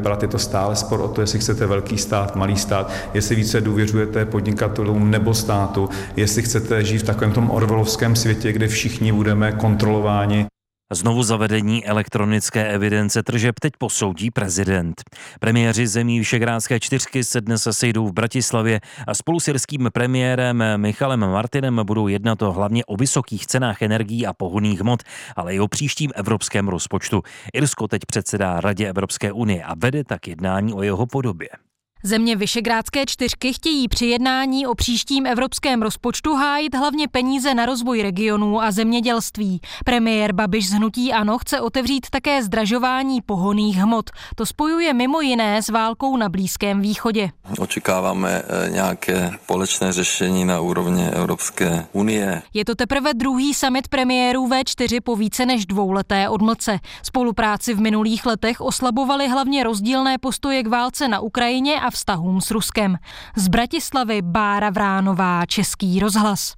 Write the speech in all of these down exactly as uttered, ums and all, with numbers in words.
vypadat. Je to stále spor o to, jestli chcete velký stát, malý stát, jestli více důvěřujete podnikatelům nebo státu, jestli chcete žít v takovém tom orwellovském světě, kde všichni budeme kontrolováni. Znovu zavedení elektronické evidence tržeb teď posoudí prezident. Premiéři zemí Visegrádské čtyřky se dnes sejdou v Bratislavě a spolu s irským premiérem Michalem Martinem budou jednat o hlavně o vysokých cenách energií a pohonných hmot, ale i o příštím evropském rozpočtu. Irsko teď předsedá Radě Evropské unie a vede tak jednání o jeho podobě. Země Visegrádské čtyřky chtějí při jednání o příštím evropském rozpočtu hájit hlavně peníze na rozvoj regionů a zemědělství. Premiér Babiš z hnutí ANO chce otevřít také zdražování pohonných hmot. To spojuje mimo jiné s válkou na Blízkém východě. Očekáváme nějaké společné řešení na úrovni Evropské unie. Je to teprve druhý summit premiérů vé čtyři po více než dvouleté odmlce. Spolupráci v minulých letech oslabovaly hlavně rozdílné postoje k válce na Ukrajině a vztahům s Ruskem. Z Bratislavy Bára Vránová, Český rozhlas.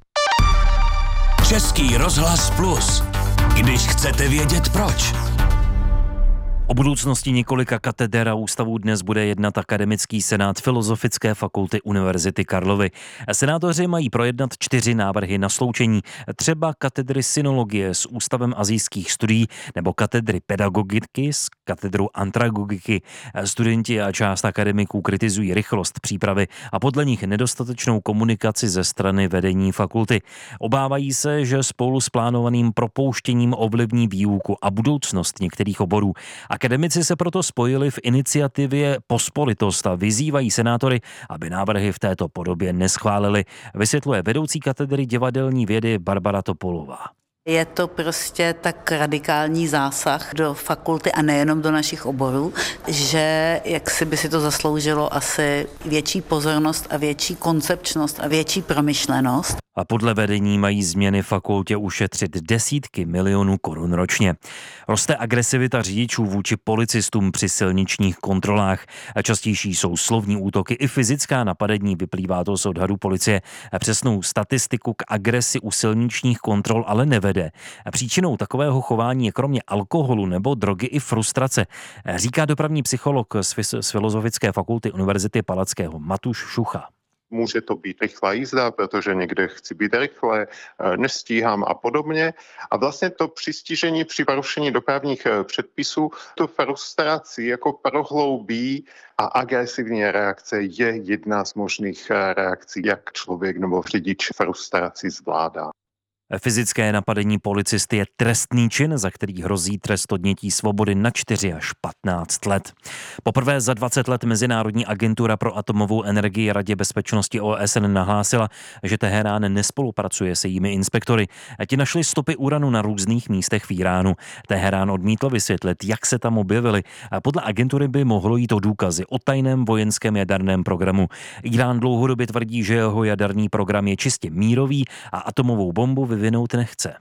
Český rozhlas plus. Když chcete vědět proč. O budoucnosti několika kateder a ústavů dnes bude jednat akademický senát Filozofické fakulty Univerzity Karlovy. Senátoři mají projednat čtyři návrhy na sloučení, třeba katedry synologie s Ústavem asijských studií nebo katedry pedagogiky s katedrou andragogiky. Studenti a část akademiků kritizují rychlost přípravy a podle nich nedostatečnou komunikaci ze strany vedení fakulty. Obávají se, že spolu s plánovaným propouštěním ovlivní výuku a budoucnost některých oborů. Akademici se proto spojili v iniciativě Pospolitost a vyzývají senátory, aby návrhy v této podobě neschválili, vysvětluje vedoucí katedry divadelní vědy Barbara Topolová. Je to prostě tak radikální zásah do fakulty a nejenom do našich oborů, že jak si by si to zasloužilo asi větší pozornost a větší koncepčnost a větší promyšlenost. A podle vedení mají změny fakultě ušetřit desítky milionů korun ročně. Roste agresivita řidičů vůči policistům při silničních kontrolách. Častější jsou slovní útoky i fyzická napadení, vyplývá to z odhadu policie. Přesnou statistiku k agresi u silničních kontrol ale nevede. Příčinou takového chování je kromě alkoholu nebo drogy i frustrace, říká dopravní psycholog z Filozofické fakulty Univerzity Palackého Matuš Šucha. Může to být rychlá jízda, protože někde chci být rychle, nestíhám a podobně. A vlastně to přistižení při porušení dopravních předpisů tu frustraci jako prohloubí a agresivní reakce je jedna z možných reakcí, jak člověk nebo řidič frustraci zvládá. Fyzické napadení policisty je trestný čin, za který hrozí trest odnětí svobody na čtyři až patnáct let. Poprvé za dvacet let Mezinárodní agentura pro atomovou energii Radě bezpečnosti O S N nahlásila, že Teherán nespolupracuje se jejími inspektory. Ti našli stopy uranu na různých místech v Iránu. Teherán odmítl vysvětlit, jak se tam objevily. Podle agentury by mohlo jít o důkazy o tajném vojenském jaderném programu. Irán dlouhodobě tvrdí, že jeho jaderný program je čistě mírový a atomovou bombu vyvinout nechce.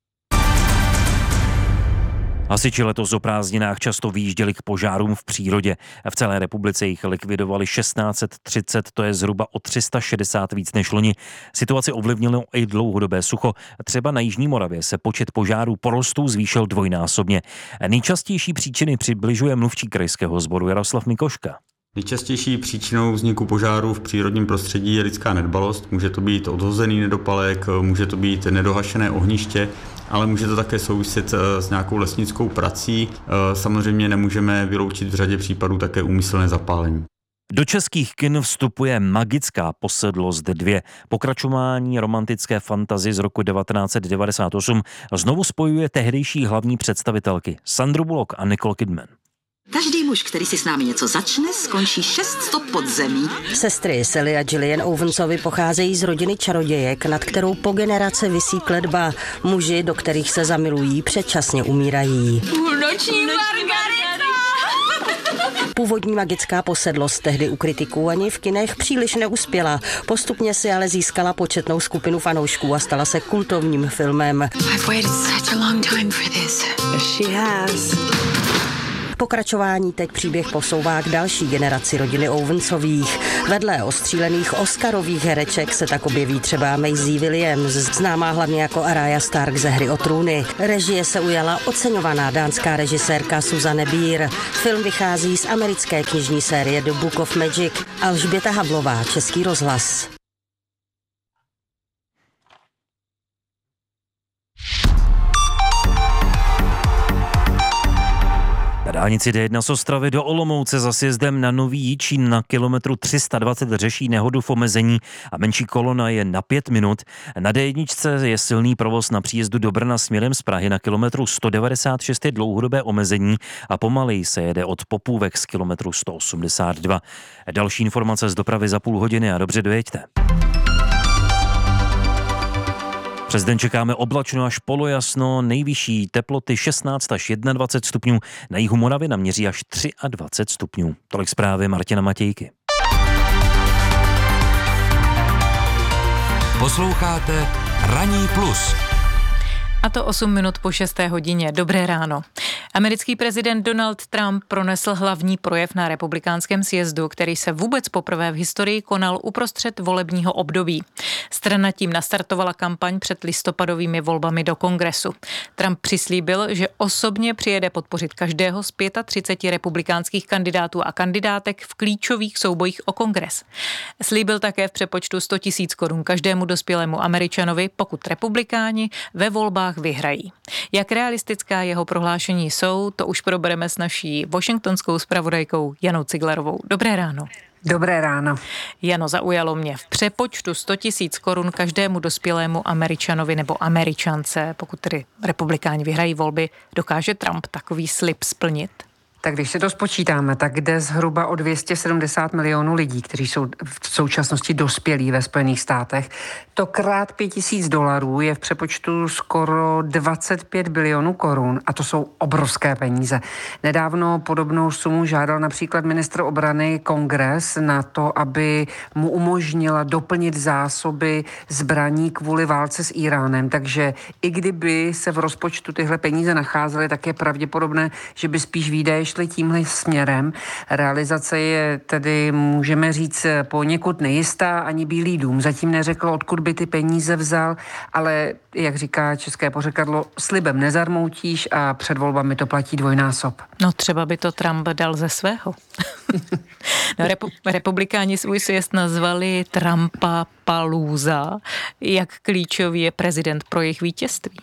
Hasiči letos o prázdninách často vyjížděli k požárům v přírodě. V celé republice jich likvidovali šestnáct set třicet, to je zhruba o tři sta šedesát víc než loni. Situaci ovlivnilo i dlouhodobé sucho. Třeba na Jižní Moravě se počet požárů porostů zvýšil dvojnásobně. Nejčastější příčiny přibližuje mluvčí krajského sboru Jaroslav Mikoška. Nejčastější příčinou vzniku požáru v přírodním prostředí je lidská nedbalost. Může to být odhozený nedopalek, může to být nedohašené ohniště, ale může to také souviset s nějakou lesnickou prací. Samozřejmě nemůžeme vyloučit v řadě případů také úmyslné zapálení. Do českých kin vstupuje Magická posedlost dva. Pokračování romantické fantazie z roku devatenáct set devadesát osm znovu spojuje tehdejší hlavní představitelky Sandru Bullock a Nicole Kidman. Každý muž, který si s námi něco začne, skončí šest stop pod zemí. Sestry Sally a Gillian Owensovi pocházejí z rodiny čarodějek, nad kterou po generace visí kletba. Muži, do kterých se zamilují, předčasně umírají. Půlnoční Margarita! Původní Magická posedlost tehdy u kritiků ani v kinech příliš neuspěla. Postupně si ale získala početnou skupinu fanoušků a stala se kultovním filmem. I've waited such a long time for this. She has. Pokračování teď příběh posouvá k další generaci rodiny Owensových. Vedle ostřílených oscarových hereček se tak objeví třeba Maisie Williams, známá hlavně jako Arya Stark ze Hry o trůny. Režie se ujala oceňovaná dánská režisérka Susanne Bier. Film vychází z americké knižní série The Book of Magic. Alžběta Havlová, Český rozhlas. Na dálnici D jedna z Ostravy do Olomouce za sjezdem na Nový Jičín na kilometru tři sta dvacet řeší nehodu v omezení a menší kolona je na pět minut. Na D jedna je silný provoz na příjezdu do Brna směrem z Prahy na kilometru sto devadesát šest je dlouhodobé omezení a pomaleji se jede od Popůvek z kilometru sto osmdesát dva. Další informace z dopravy za půl hodiny a dobře dojeďte. Přes den čekáme oblačno až polojasno, nejvyšší teploty šestnáct až dvacet jedna stupňů, na jihu Moravy naměří až dvacet tři stupňů. Tolik zprávy Martina Matějky. Posloucháte Ranní plus. A to osm minut po šesté hodině. Dobré ráno. Americký prezident Donald Trump pronesl hlavní projev na republikánském sjezdu, který se vůbec poprvé v historii konal uprostřed volebního období. Strana tím nastartovala kampaň před listopadovými volbami do kongresu. Trump přislíbil, že osobně přijede podpořit každého z třiceti pěti republikánských kandidátů a kandidátek v klíčových soubojích o kongres. Slíbil také v přepočtu sto tisíc korun každému dospělému Američanovi, pokud republikáni ve volbách vyhrají. Jak realistická jeho prohlášení jsou, to už probereme s naší washingtonskou zpravodajkou Janou Ciglerovou. Dobré ráno. Dobré ráno. Jano, zaujalo mě v přepočtu sto tisíc korun každému dospělému Američanovi nebo Američance, pokud tedy republikáni vyhrají volby, dokáže Trump takový slib splnit? Tak když si to spočítáme, tak jde zhruba o dvě stě sedmdesát milionů lidí, kteří jsou v současnosti dospělí ve Spojených státech. To krát pět tisíc dolarů je v přepočtu skoro dvacet pět bilionů korun a to jsou obrovské peníze. Nedávno podobnou sumu žádal například ministr obrany Kongres na to, aby mu umožnila doplnit zásoby zbraní kvůli válce s Íránem. Takže i kdyby se v rozpočtu tyhle peníze nacházely, tak je pravděpodobné, že by spíš výdaje šli tímhle směrem. Realizace je tedy, můžeme říct, poněkud nejistá, ani Bílý dům zatím neřekl, odkud by ty peníze vzal, ale jak říká české pořekadlo, slibem nezarmoutíš a před volbami to platí dvojnásob. No třeba by to Trump dal ze svého. No, repu- republikáni svůj sjezd nazvali Trumpa palůza. Jak klíčový je prezident pro jejich vítězství?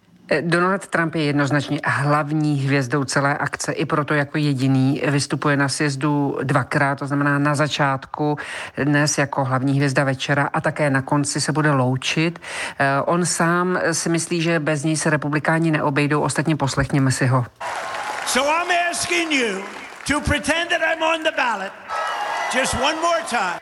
Donald Trump je jednoznačně hlavní hvězdou celé akce, i proto jako jediný vystupuje na sjezdu dvakrát, to znamená na začátku dnes jako hlavní hvězda večera a také na konci se bude loučit. On sám si myslí, že bez něj se republikáni neobejdou, ostatně poslechněme si ho. So I'm asking you to pretend that I'm on the ballot just one more time.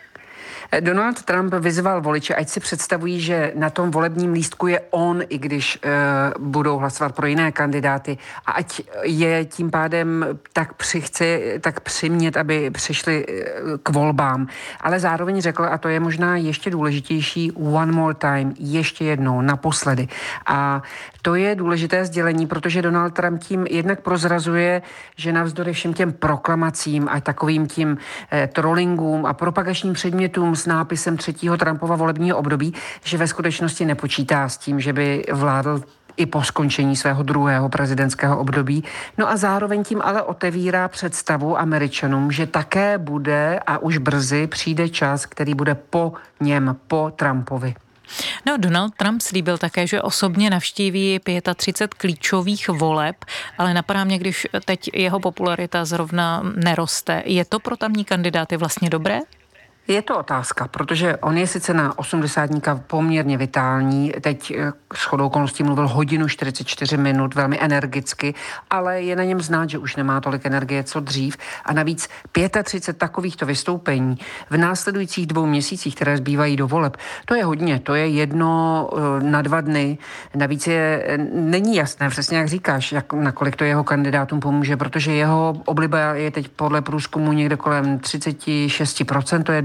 Donald Trump vyzval voliče, ať si představují, že na tom volebním lístku je on, i když uh, budou hlasovat pro jiné kandidáty, a ať je tím pádem tak přichce, tak přimět, aby přišli uh, k volbám. Ale zároveň řekl, a to je možná ještě důležitější, one more time, ještě jednou, naposledy. A to je důležité sdělení, protože Donald Trump tím jednak prozrazuje, že navzdory všem těm proklamacím a takovým tím eh, trollingům a propagačním předmětům s nápisem třetího Trumpova volebního období, že ve skutečnosti nepočítá s tím, že by vládl i po skončení svého druhého prezidentského období. No a zároveň tím ale otevírá představu Američanům, že také bude a už brzy přijde čas, který bude po něm, po Trumpovi. No, Donald Trump slíbil také, že osobně navštíví třicet pět klíčových voleb, ale napadá mě, když teď jeho popularita zrovna neroste. Je to pro tamní kandidáty vlastně dobré? Je to otázka, protože on je sice na osmdesátníka poměrně vitální, teď shodou okolností mluvil hodinu čtyřicet čtyři minut, velmi energicky, ale je na něm znát, že už nemá tolik energie, co dřív. A navíc třicet pět takovýchto vystoupení v následujících dvou měsících, které zbývají do voleb, to je hodně, to je jedno na dva dny. Navíc je, není jasné, přesně jak říkáš, jak, nakolik to jeho kandidátům pomůže, protože jeho obliba je teď podle průzkumu někde kolem třicet šest procent, to je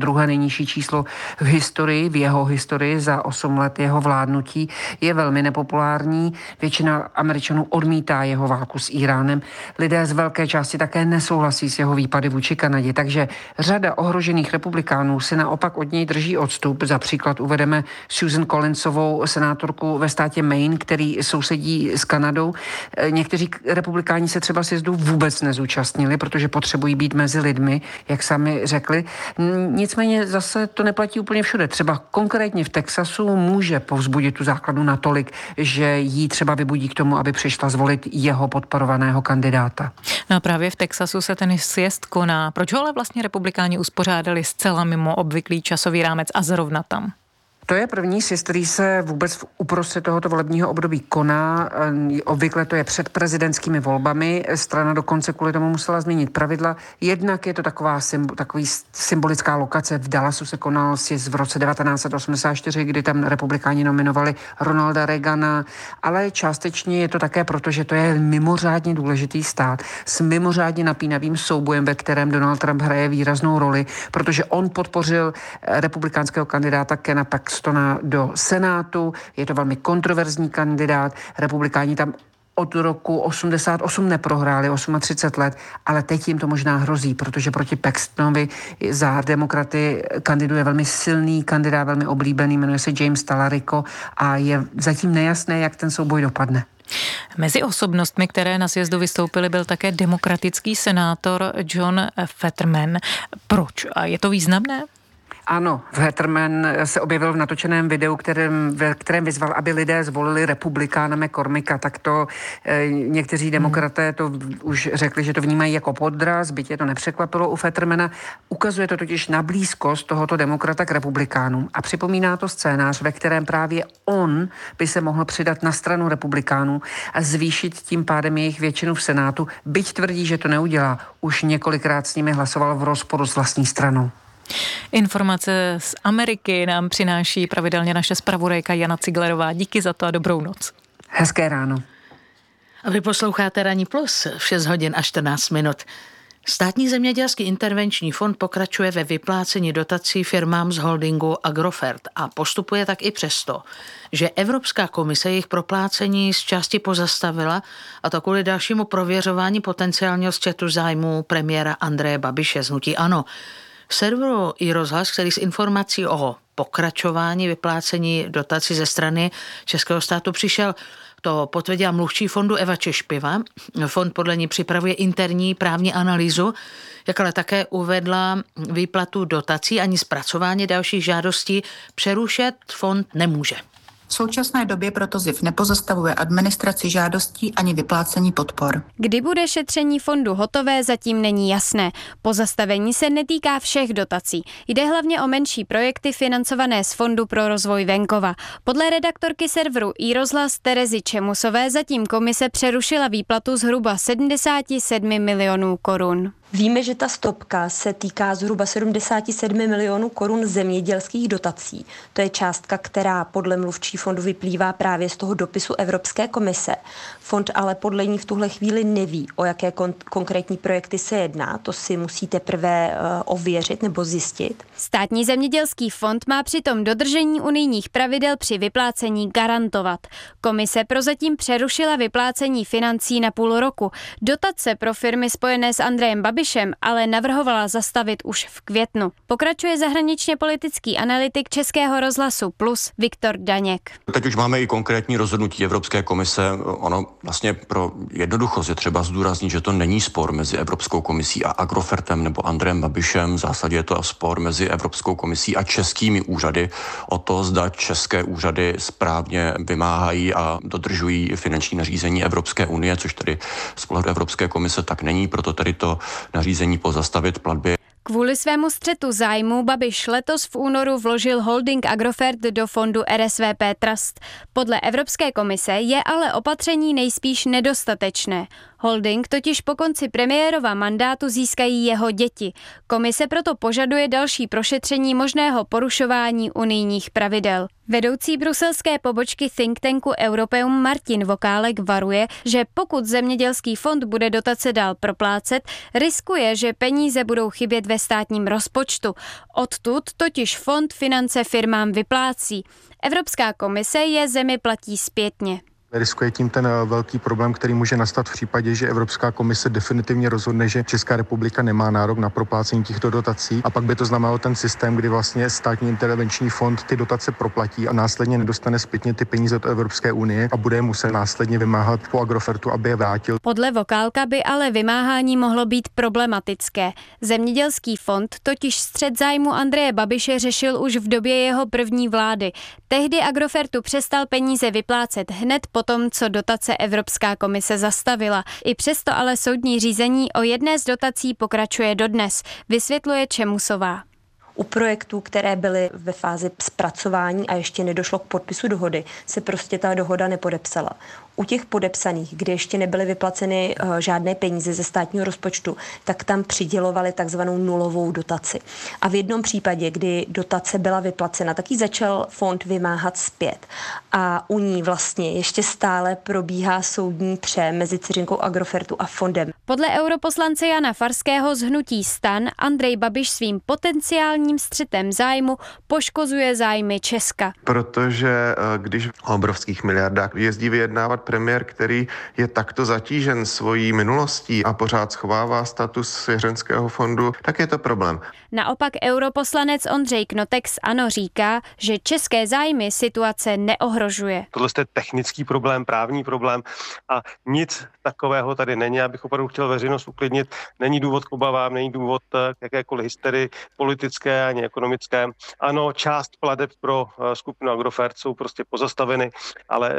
druhé nejnižší číslo v historii, v jeho historii za osm let jeho vládnutí, je velmi nepopulární. Většina Američanů odmítá jeho válku s Iránem. Lidé z velké části také nesouhlasí s jeho výpady vůči Kanadě, takže řada ohrožených republikánů se naopak od něj drží odstup. Za příklad uvedeme Susan Collinsovou, senátorku ve státě Maine, který sousedí s Kanadou. Někteří republikáni se třeba sjezdu vůbec nezúčastnili, protože potřebují být mezi lidmi, jak sami řekli. Nicméně zase to neplatí úplně všude. Třeba konkrétně v Texasu může povzbudit tu základnu natolik, že jí třeba vybudí k tomu, aby přišla zvolit jeho podporovaného kandidáta. No a právě v Texasu se ten sjezd koná. Proč ho ale vlastně republikáni uspořádali zcela mimo obvyklý časový rámec a zrovna tam? To je první sjezd, který se vůbec v uprostřed tohoto volebního období koná. Obvykle to je před prezidentskými volbami. Strana dokonce kvůli tomu musela změnit pravidla. Jednak je to taková symbo, takový symbolická lokace. V Dallasu se konal sjezd v roce devatenáct set osmdesát čtyři, kdy tam republikáni nominovali Ronalda Reagana, ale částečně je to také proto, že to je mimořádně důležitý stát s mimořádně napínavým soubojem, ve kterém Donald Trump hraje výraznou roli, protože on podpořil republikánského kandidáta Kena Paxtona do Senátu. Je to velmi kontroverzní kandidát. Republikáni tam od roku osmdesát osm neprohráli, třicet osm let, ale teď jim to možná hrozí, protože proti Paxtonovi za demokraty kandiduje velmi silný kandidát, velmi oblíbený, jmenuje se James Talarico a je zatím nejasné, jak ten souboj dopadne. Mezi osobnostmi, které na sjezdu vystoupily, byl také demokratický senátor John Fetterman. Proč? A je to významné? Ano, Fetterman se objevil v natočeném videu, kterém, ve kterém vyzval, aby lidé zvolili republikána McCormicka. Tak to e, někteří demokraté to už řekli, že to vnímají jako podraz, byť je to nepřekvapilo u Fettermana. Ukazuje to totiž na blízkost tohoto demokrata k republikánům a připomíná to scénář, ve kterém právě on by se mohl přidat na stranu republikánů a zvýšit tím pádem jejich většinu v Senátu, byť tvrdí, že to neudělá. Už několikrát s nimi hlasoval v rozporu s vlastní stranou. Informace z Ameriky nám přináší pravidelně naše zpravodajka Jana Ciglerová. Díky za to a dobrou noc. Hezké ráno. A vy posloucháte Ranní plus v šest hodin a čtrnáct minut. Státní zemědělský intervenční fond pokračuje ve vyplácení dotací firmám z holdingu Agrofert a postupuje tak i přesto, že Evropská komise jejich proplácení z části pozastavila, a to kvůli dalšímu prověřování potenciálního střetu zájmu premiéra Andreje Babiše z hnutí ANO. V serveru iRozhlas, který s informací o pokračování vyplácení dotací ze strany českého státu přišel, to potvrdila mluvčí fondu Eva Češpiva. Fond podle ní připravuje interní právní analýzu, jak ale také uvedla výplatu dotací ani zpracování dalších žádostí přerušit fond nemůže. V současné době proto Z I F nepozastavuje administraci žádostí ani vyplácení podpor. Kdy bude šetření fondu hotové, zatím není jasné. Pozastavení se netýká všech dotací. Jde hlavně o menší projekty financované z Fondu pro rozvoj venkova. Podle redaktorky serveru iRozhlas Terezy Čemusové zatím komise přerušila výplatu zhruba sedmdesát sedm milionů korun. Víme, že ta stopka se týká zhruba sedmdesát sedm milionů korun zemědělských dotací. To je částka, která podle mluvčí fondu vyplývá právě z toho dopisu Evropské komise. Fond ale podle ní v tuhle chvíli neví, o jaké kon- konkrétní projekty se jedná. To si musí teprve uh, ověřit nebo zjistit. Státní zemědělský fond má přitom dodržení unijních pravidel při vyplácení garantovat. Komise prozatím přerušila vyplácení financí na půl roku. Dotace pro firmy spojené s Andrejem Babišem ale navrhovala zastavit už v květnu. Pokračuje zahraničně politický analytik Českého rozhlasu Plus Viktor Daněk. Teď už máme i konkrétní rozhodnutí Evropské komise. Ono vlastně pro jednoduchost je třeba zdůraznit, že to není spor mezi Evropskou komisí a Agrofertem nebo Andrejem Babišem. V zásadě je to spor mezi Evropskou komisí a českými úřady o to, zda české úřady správně vymáhají a dodržují finanční nařízení Evropské unie, což tedy z pohledu Evropské komise tak není, proto tedy to nařízení pozastavit platby. Kvůli svému střetu zájmů Babiš letos v únoru vložil holding Agrofert do fondu R S V P Trust. Podle Evropské komise je ale opatření nejspíš nedostatečné. Holding totiž po konci premiérova mandátu získají jeho děti. Komise proto požaduje další prošetření možného porušování unijních pravidel. Vedoucí bruselské pobočky think tanku Europeum Martin Vokálek varuje, že pokud zemědělský fond bude dotace dál proplácet, riskuje, že peníze budou chybět ve státním rozpočtu. Odtud totiž fond finance firmám vyplácí. Evropská komise je zemi platí zpětně. Riskuje tím ten velký problém, který může nastat v případě, že Evropská komise definitivně rozhodne, že Česká republika nemá nárok na proplácení těchto dotací, a pak by to znamenalo ten systém, kdy vlastně státní intervenční fond ty dotace proplatí a následně nedostane zpětně ty peníze od Evropské unie a bude je muset následně vymáhat po Agrofertu, aby je vrátil. Podle Vokálka by ale vymáhání mohlo být problematické. Zemědělský fond totiž střet zájmu Andreje Babiše řešil už v době jeho první vlády. Tehdy Agrofertu přestal peníze vyplácet hned potom, co dotace Evropská komise zastavila. I přesto ale soudní řízení o jedné z dotací pokračuje dodnes, vysvětluje Čemusová. U projektů, které byly ve fázi zpracování a ještě nedošlo k podpisu dohody, se prostě ta dohoda nepodepsala. U těch podepsaných, kde ještě nebyly vyplaceny uh, žádné peníze ze státního rozpočtu, tak tam přidělovali takzvanou nulovou dotaci. A v jednom případě, kdy dotace byla vyplacena, tak ji začal fond vymáhat zpět. A u ní vlastně ještě stále probíhá soudní pře mezi dceřinkou Agrofertu a fondem. Podle europoslance Jana Farského z hnutí STAN Andrej Babiš svým potenciálním střetem zájmu poškozuje zájmy Česka. Protože když v obrovských miliardách jezdí vyjednávat premiér, který je takto zatížen svojí minulostí a pořád schovává status svěřenského fondu, tak je to problém. Naopak europoslanec Ondřej Knotek z ANO říká, že české zájmy situace neohrožuje. Tohle je technický problém, právní problém a nic takového tady není. Já bych opravdu chtěl veřejnost uklidnit. Není důvod k obavám, není důvod k jakékoliv hysterii politické ani ekonomické. Ano, část plateb pro skupinu Agrofert jsou prostě pozastaveny, ale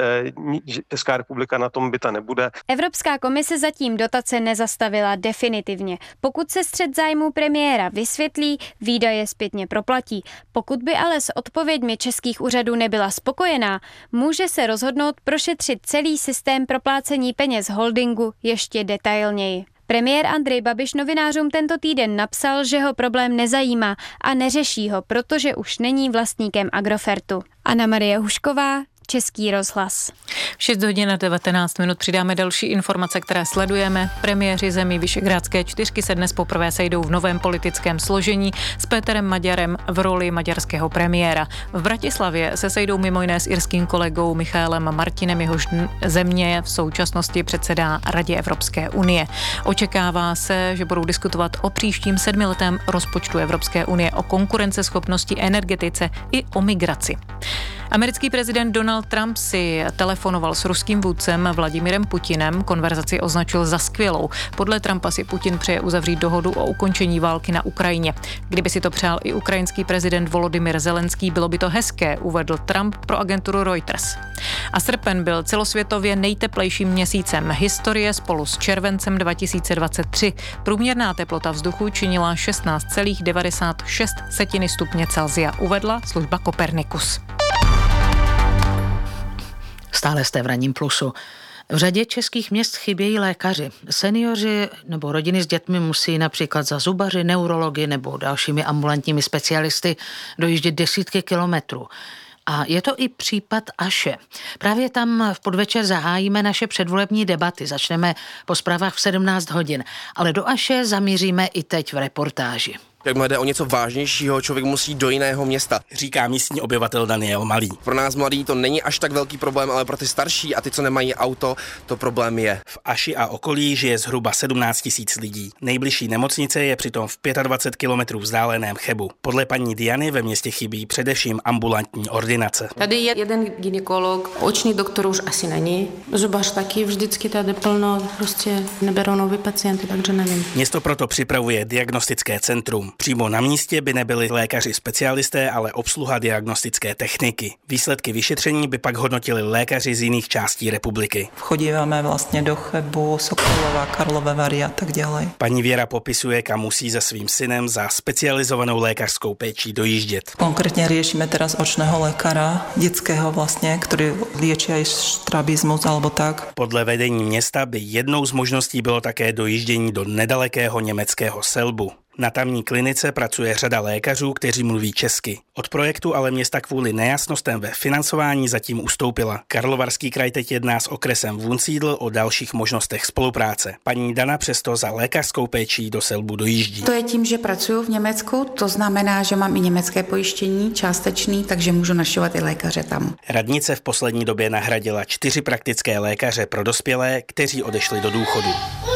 Česká republika na tom byta nebude. Evropská komise zatím dotace nezastavila definitivně. Pokud se střet zájmů premiéra vysvětlí, výdaje zpětně proplatí. Pokud by ale s odpověďmi českých úřadů nebyla spokojená, může se rozhodnout prošetřit celý systém proplácení peněz holdingu ještě detailněji. Premiér Andrej Babiš novinářům tento týden napsal, že ho problém nezajímá a neřeší ho, protože už není vlastníkem Agrofertu. Anna Marie Hušková, Český rozhlas. šest hodin a devatenáct minut přidáme další informace, které sledujeme. Premiéři zemí Visegrádské čtyřky se dnes poprvé sejdou v novém politickém složení s Péterem Maďarem v roli maďarského premiéra. V Bratislavě se sejdou mimo jiné s irským kolegou Michaelem Martinem, jehož země v současnosti předsedá Radě Evropské unie. Očekává se, že budou diskutovat o příštím sedmiletém rozpočtu Evropské unie, o konkurenceschopnosti, energetice i o migraci. Americký prezident Donald Trump si telefonoval s ruským vůdcem Vladimirem Putinem, konverzaci označil za skvělou. Podle Trumpa si Putin přeje uzavřít dohodu o ukončení války na Ukrajině. Kdyby si to přál i ukrajinský prezident Volodymyr Zelenský, bylo by to hezké, uvedl Trump pro agenturu Reuters. A srpen byl celosvětově nejteplejším měsícem historie spolu s červencem dva tisíce dvacet tři. Průměrná teplota vzduchu činila šestnáct celá devadesát šest stupně Celsia, uvedla služba Copernicus. Stále jste v Ranním plusu. V řadě českých měst chybějí lékaři. Seniori nebo rodiny s dětmi musí například za zubaři, neurology nebo dalšími ambulantními specialisty dojíždět desítky kilometrů. A je to i případ Aše. Právě tam v podvečer zahájíme naše předvolební debaty. Začneme po zprávách v sedmnáct hodin. Ale do Aše zamíříme i teď v reportáži. Jakmile jde o něco vážnějšího, člověk musí do jiného města, říká místní obyvatel Daniel Malý. Pro nás mladý to není až tak velký problém, ale pro ty starší a ty, co nemají auto, to problém je. V Aši a okolí žije zhruba sedmnáct tisíc lidí. Nejbližší nemocnice je přitom v dvacet pět kilometrů vzdáleném Chebu. Podle paní Diany ve městě chybí především ambulantní ordinace. Tady je jeden gynekolog, oční doktor už asi není. Zubař taky vždycky tady plno, prostě neberou nový pacienty, takže nevím. Město proto připravuje diagnostické centrum. lékařům. Přímo na místě by nebyli lékaři specialisté, ale obsluha diagnostické techniky. Výsledky vyšetření by pak hodnotili lékaři z jiných částí republiky. Chodíváme vlastně do Chebu, Sokolova, Karlové Vary a tak dále. Paní Věra popisuje, kam musí se svým synem za specializovanou lékařskou péčí dojíždět. Konkrétně řešíme teraz očného lékaře, dětského vlastně, který léčí i strabismus alebo tak. Podle vedení města by jednou z možností bylo také dojíždění do nedalekého německého Selbu. Na tamní klinice pracuje řada lékařů, kteří mluví česky. Od projektu ale města kvůli nejasnostem ve financování zatím ustoupila. Karlovarský kraj teď jedná s okresem Wunsiedl o dalších možnostech spolupráce. Paní Dana přesto za lékařskou péčí do Selbu dojíždí. To je tím, že pracuju v Německu, to znamená, že mám i německé pojištění částečný, takže můžu našovat i lékaře tam. Radnice v poslední době nahradila čtyři praktické lékaře pro dospělé, kteří odešli do důchodu.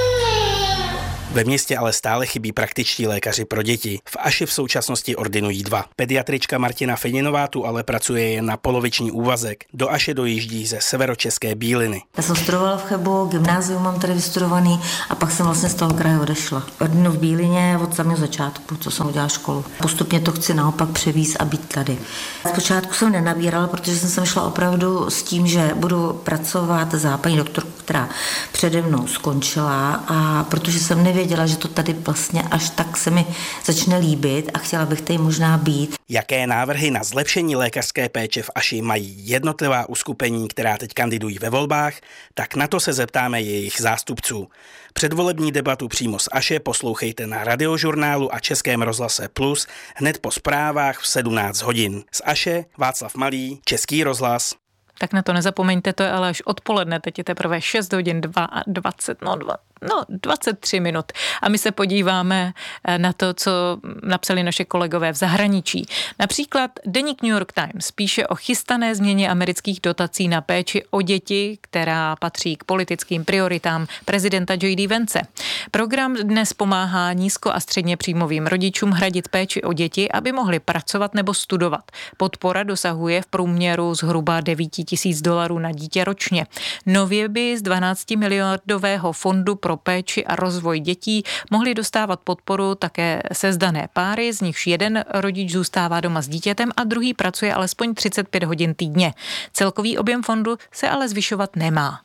Ve městě ale stále chybí praktičtí lékaři pro děti. V Aši v současnosti ordinují dva. Pediatrička Martina Feninová tu ale pracuje jen na poloviční úvazek. Do Aše dojíždí ze severočeské Bíliny. Já jsem studovala v Chebu, gymnázium mám tady vystudovaný a pak jsem vlastně z toho kraje odešla. Ordinu v Bílině od samého začátku, co jsem udělala školu. Postupně to chci naopak převízt a být tady. Zpočátku jsem nenabírala, protože jsem sem šla opravdu s tím, že budu pracovat za paní doktorku, která přede mnou skončila, a protože jsem nevěděla, věděla, že to tady vlastně až tak se mi začne líbit a chtěla bych tady možná být. Jaké návrhy na zlepšení lékařské péče v Aši mají jednotlivá uskupení, která teď kandidují ve volbách, tak na to se zeptáme jejich zástupců. Předvolební debatu přímo z Aše poslouchejte na Radiožurnálu a Českém rozhlase Plus hned po zprávách v sedmnáct hodin. Z Aše Václav Malý, Český rozhlas. Tak na to nezapomeňte, to je ale až odpoledne, teď je teprve šest hodin dvacet, no, dva, no dvacet tři minut. A my se podíváme na to, co napsali naše kolegové v zahraničí. Například deník New York Times píše o chystané změně amerických dotací na péči o děti, která patří k politickým prioritám prezidenta J D Vance. Program dnes pomáhá nízko a středně příjmovým rodičům hradit péči o děti, aby mohli pracovat nebo studovat. Podpora dosahuje v průměru zhruba devět tisíc dolarů na dítě ročně. Nově by z dvanáctimiliardového fondu pro péči a rozvoj dětí mohli dostávat podporu také sezdané páry, z nichž jeden rodič zůstává doma s dítětem a druhý pracuje alespoň třicet pět hodin týdně. Celkový objem fondu se ale zvyšovat nemá.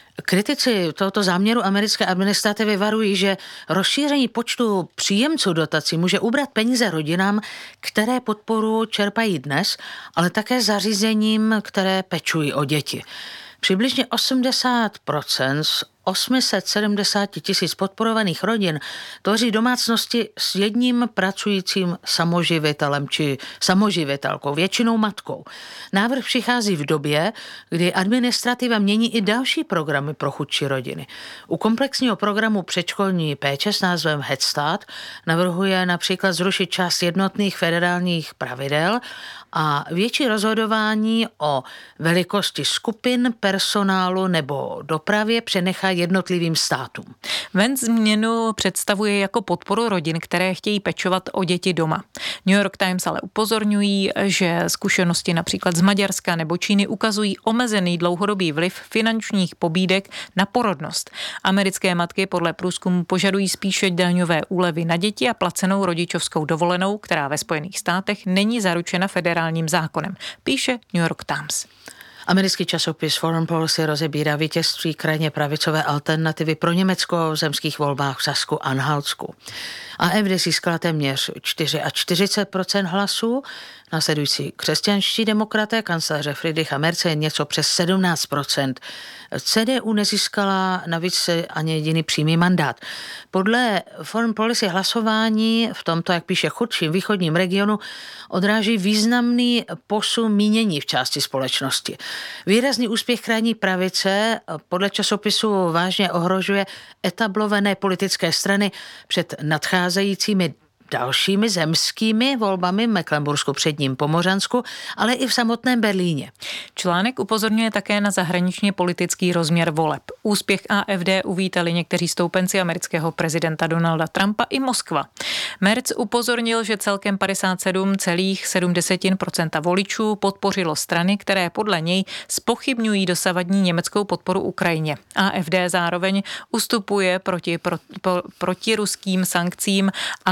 Kritici tohoto záměru americké administrativy varují, že rozšíření počtu příjemců dotací může ubrat peníze rodinám, které podporu čerpají dnes, ale také zařízením, které pečují o děti. Přibližně osmdesát procent z osm set sedmdesát tisíc podporovaných rodin tvoří domácnosti s jedním pracujícím samoživitelem či samoživitelkou, většinou matkou. Návrh přichází v době, kdy administrativa mění i další programy pro chudší rodiny. U komplexního programu předškolní péče s názvem Head Start navrhuje například zrušit část jednotných federálních pravidel a větší rozhodování o velikosti skupin, personálu nebo dopravě přenechá jednotlivým státům. Vance změnu představuje jako podporu rodin, které chtějí pečovat o děti doma. New York Times ale upozorňují, že zkušenosti například z Maďarska nebo Číny ukazují omezený dlouhodobý vliv finančních pobídek na porodnost. Americké matky podle průzkumu požadují spíše daňové úlevy na děti a placenou rodičovskou dovolenou, která ve Spojených státech není zaručena federálním zákonem, píše New York Times. Americký časopis Foreign Policy rozebírá vítězství krajně pravicové alternativy pro Německo v zemských volbách v Sasku-Anhaltsku. A F D získala téměř čtyřicet čtyři procent hlasů, následující křesťanští demokraté, kancléře Friedricha Merze něco přes sedmnáct procent. C D U nezískala navíc ani jediný přímý mandát. Podle Foreign Policy hlasování v tomto, jak píše, chudším východním regionu odráží významný posun mínění v části společnosti. Výrazný úspěch krajní pravice podle časopisu vážně ohrožuje etablované politické strany před nadcházejícími dalšími zemskými volbami v Mecklenbursku, předním Pomořansku, ale i v samotném Berlíně. Článek upozorňuje také na zahraničně politický rozměr voleb. Úspěch A F D uvítali někteří stoupenci amerického prezidenta Donalda Trumpa i Moskva. Merz upozornil, že celkem padesát sedm celá sedm procenta voličů podpořilo strany, které podle něj zpochybňují dosavadní německou podporu Ukrajině. A F D zároveň ustupuje proti pro, pro, protiruským sankcím a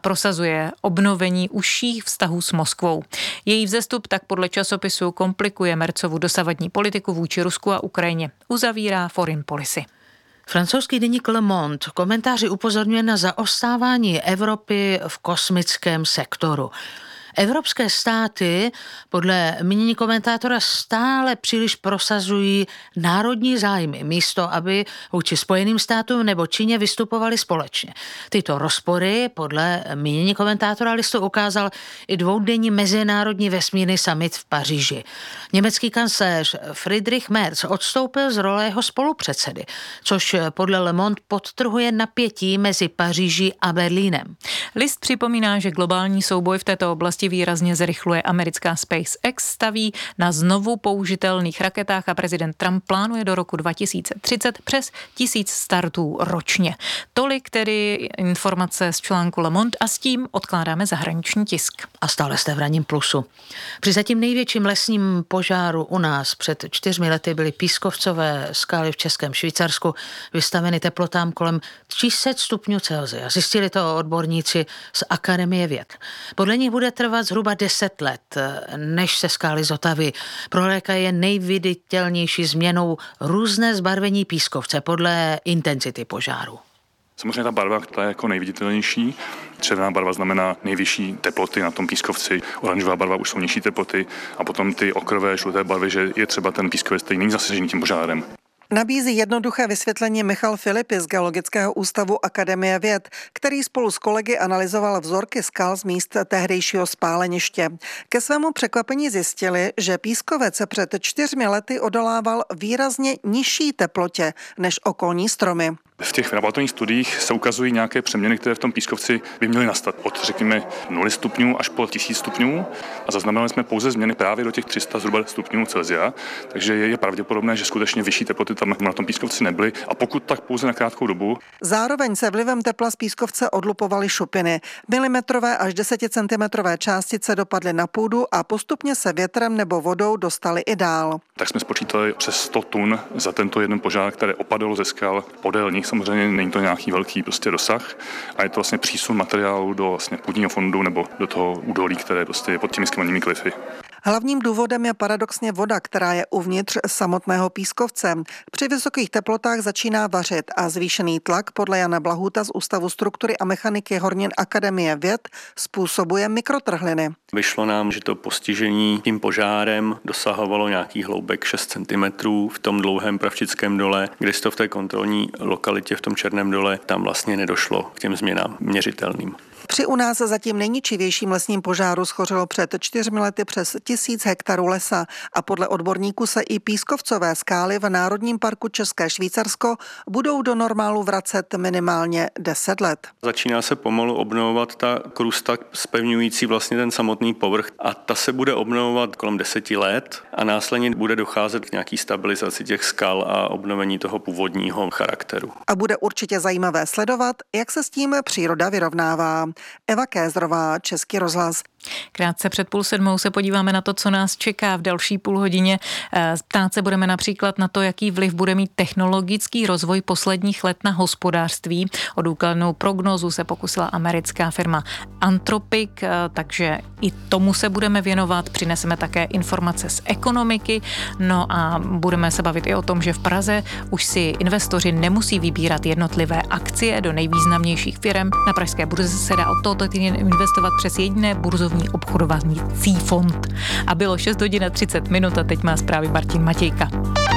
prosazuje obnovení užších vztahů s Moskvou. Její vzestup tak podle časopisu komplikuje Mercovu dosavadní politiku vůči Rusku a Ukrajině. Uzavírá Foreign Policy. Francouzský deník Le Monde komentáři upozorňuje na zaostávání Evropy v kosmickém sektoru. Evropské státy podle mínění komentátora stále příliš prosazují národní zájmy, místo aby vůči Spojeným státům nebo Číně vystupovali společně. Tyto rozpory podle mínění komentátora listu ukázal i dvoudenní mezinárodní vesmírný summit v Paříži. Německý kancléř Friedrich Merz odstoupil z role jeho spolupředsedy, což podle Le Monde podtrhuje napětí mezi Paříží a Berlínem. List připomíná, že globální souboj v této oblasti výrazně zrychluje. Americká SpaceX staví na znovu použitelných raketách a prezident Trump plánuje do roku dva tisíce třicet přes tisíc startů ročně. Tolik tedy informace z článku Le Monde a s tím odkládáme zahraniční tisk. A stále jste v Ranním plusu. Při zatím největším lesním požáru u nás před čtyřmi lety byly pískovcové skály v Českém Švýcarsku vystaveny teplotám kolem tři sta stupňů Celsia. Zjistili to odborníci z Akademie věd. Podle nich bude trvat zhruba deset let, než se skály zotaví. Pro léka je nejviditelnější změnou různé zbarvení pískovce podle intenzity požáru. Samozřejmě ta barva ta je jako nejviditelnější. Červená barva znamená nejvyšší teploty na tom pískovci, oranžová barva už jsou nižší teploty a potom ty okrové žluté barvy, že je třeba ten pískovec, který není zasažený tím požárem. Nabízí jednoduché vysvětlení Michal Filipy z Geologického ústavu Akademie věd, který spolu s kolegy analyzoval vzorky skal z míst tehdejšího spáleniště. Ke svému překvapení zjistili, že pískovec před čtyřmi lety odolával výrazně nižší teplotě než okolní stromy. V těch laboratorních studiích se ukazují nějaké přeměny, které v tom pískovci by měly nastat od, řekněme, nula stupňů až po tisíc stupňů a zaznamenali jsme pouze změny právě do těch tři sta zhruba stupňů Celsia, takže je pravděpodobné, že skutečně vyšší teploty tam na tom pískovci nebyly a pokud tak pouze na krátkou dobu. Zároveň se vlivem tepla z pískovce odlupovaly šupiny. Milimetrové až deseticentimetrové částice dopadly na půdu a postupně se větrem nebo vodou dostaly i dál. Tak jsme spočítali přes sto tun za tento jeden požár, které opadalo ze skal podél nich. Samozřejmě není to nějaký velký prostě dosah a je to vlastně přísun materiálu do vlastně půdního fondu nebo do toho údolí, které prostě je pod těmi skleněnými klify. Hlavním důvodem je paradoxně voda, která je uvnitř samotného pískovce. Při vysokých teplotách začíná vařit a zvýšený tlak podle Jana Blahuta z Ústavu struktury a mechaniky hornin Akademie věd způsobuje mikrotrhliny. Vyšlo nám, že to postižení tím požárem dosahovalo nějakých hloubek šest centimetrů v tom dlouhém Pravčickém dole, kde to v té kontrolní lokalitě v tom Černém dole tam vlastně nedošlo k těm změnám měřitelným. Při u nás zatím nejničivějším lesním požáru schořelo před čtyřmi lety přes tisíc hektarů lesa a podle odborníků se i pískovcové skály v Národním parku České Švýcarsko budou do normálu vracet minimálně deset let. Začíná se pomalu obnovovat ta krusta zpevňující vlastně ten samotný povrch a ta se bude obnovovat kolem deseti let a následně bude docházet k nějaký stabilizaci těch skal a obnovení toho původního charakteru. A bude určitě zajímavé sledovat, jak se s tím příroda vyrovnává. Eva Kézrová, Český rozhlas. Krátce před půl sedmou se podíváme na to, co nás čeká v další půlhodině. Ptát se budeme například na to, jaký vliv bude mít technologický rozvoj posledních let na hospodářství. O důkladnou prognózu se pokusila americká firma Anthropic, takže i tomu se budeme věnovat. Přineseme také informace z ekonomiky, no a budeme se bavit i o tom, že v Praze už si investoři nemusí vybírat jednotlivé akcie do nejvýznamnějších firm. Na pražské burze se dá od tohoto týdne investovat přes jediné burzovní obchodovací fond. A bylo šest hodin a třicet minut a teď má zprávy Martin Matějka.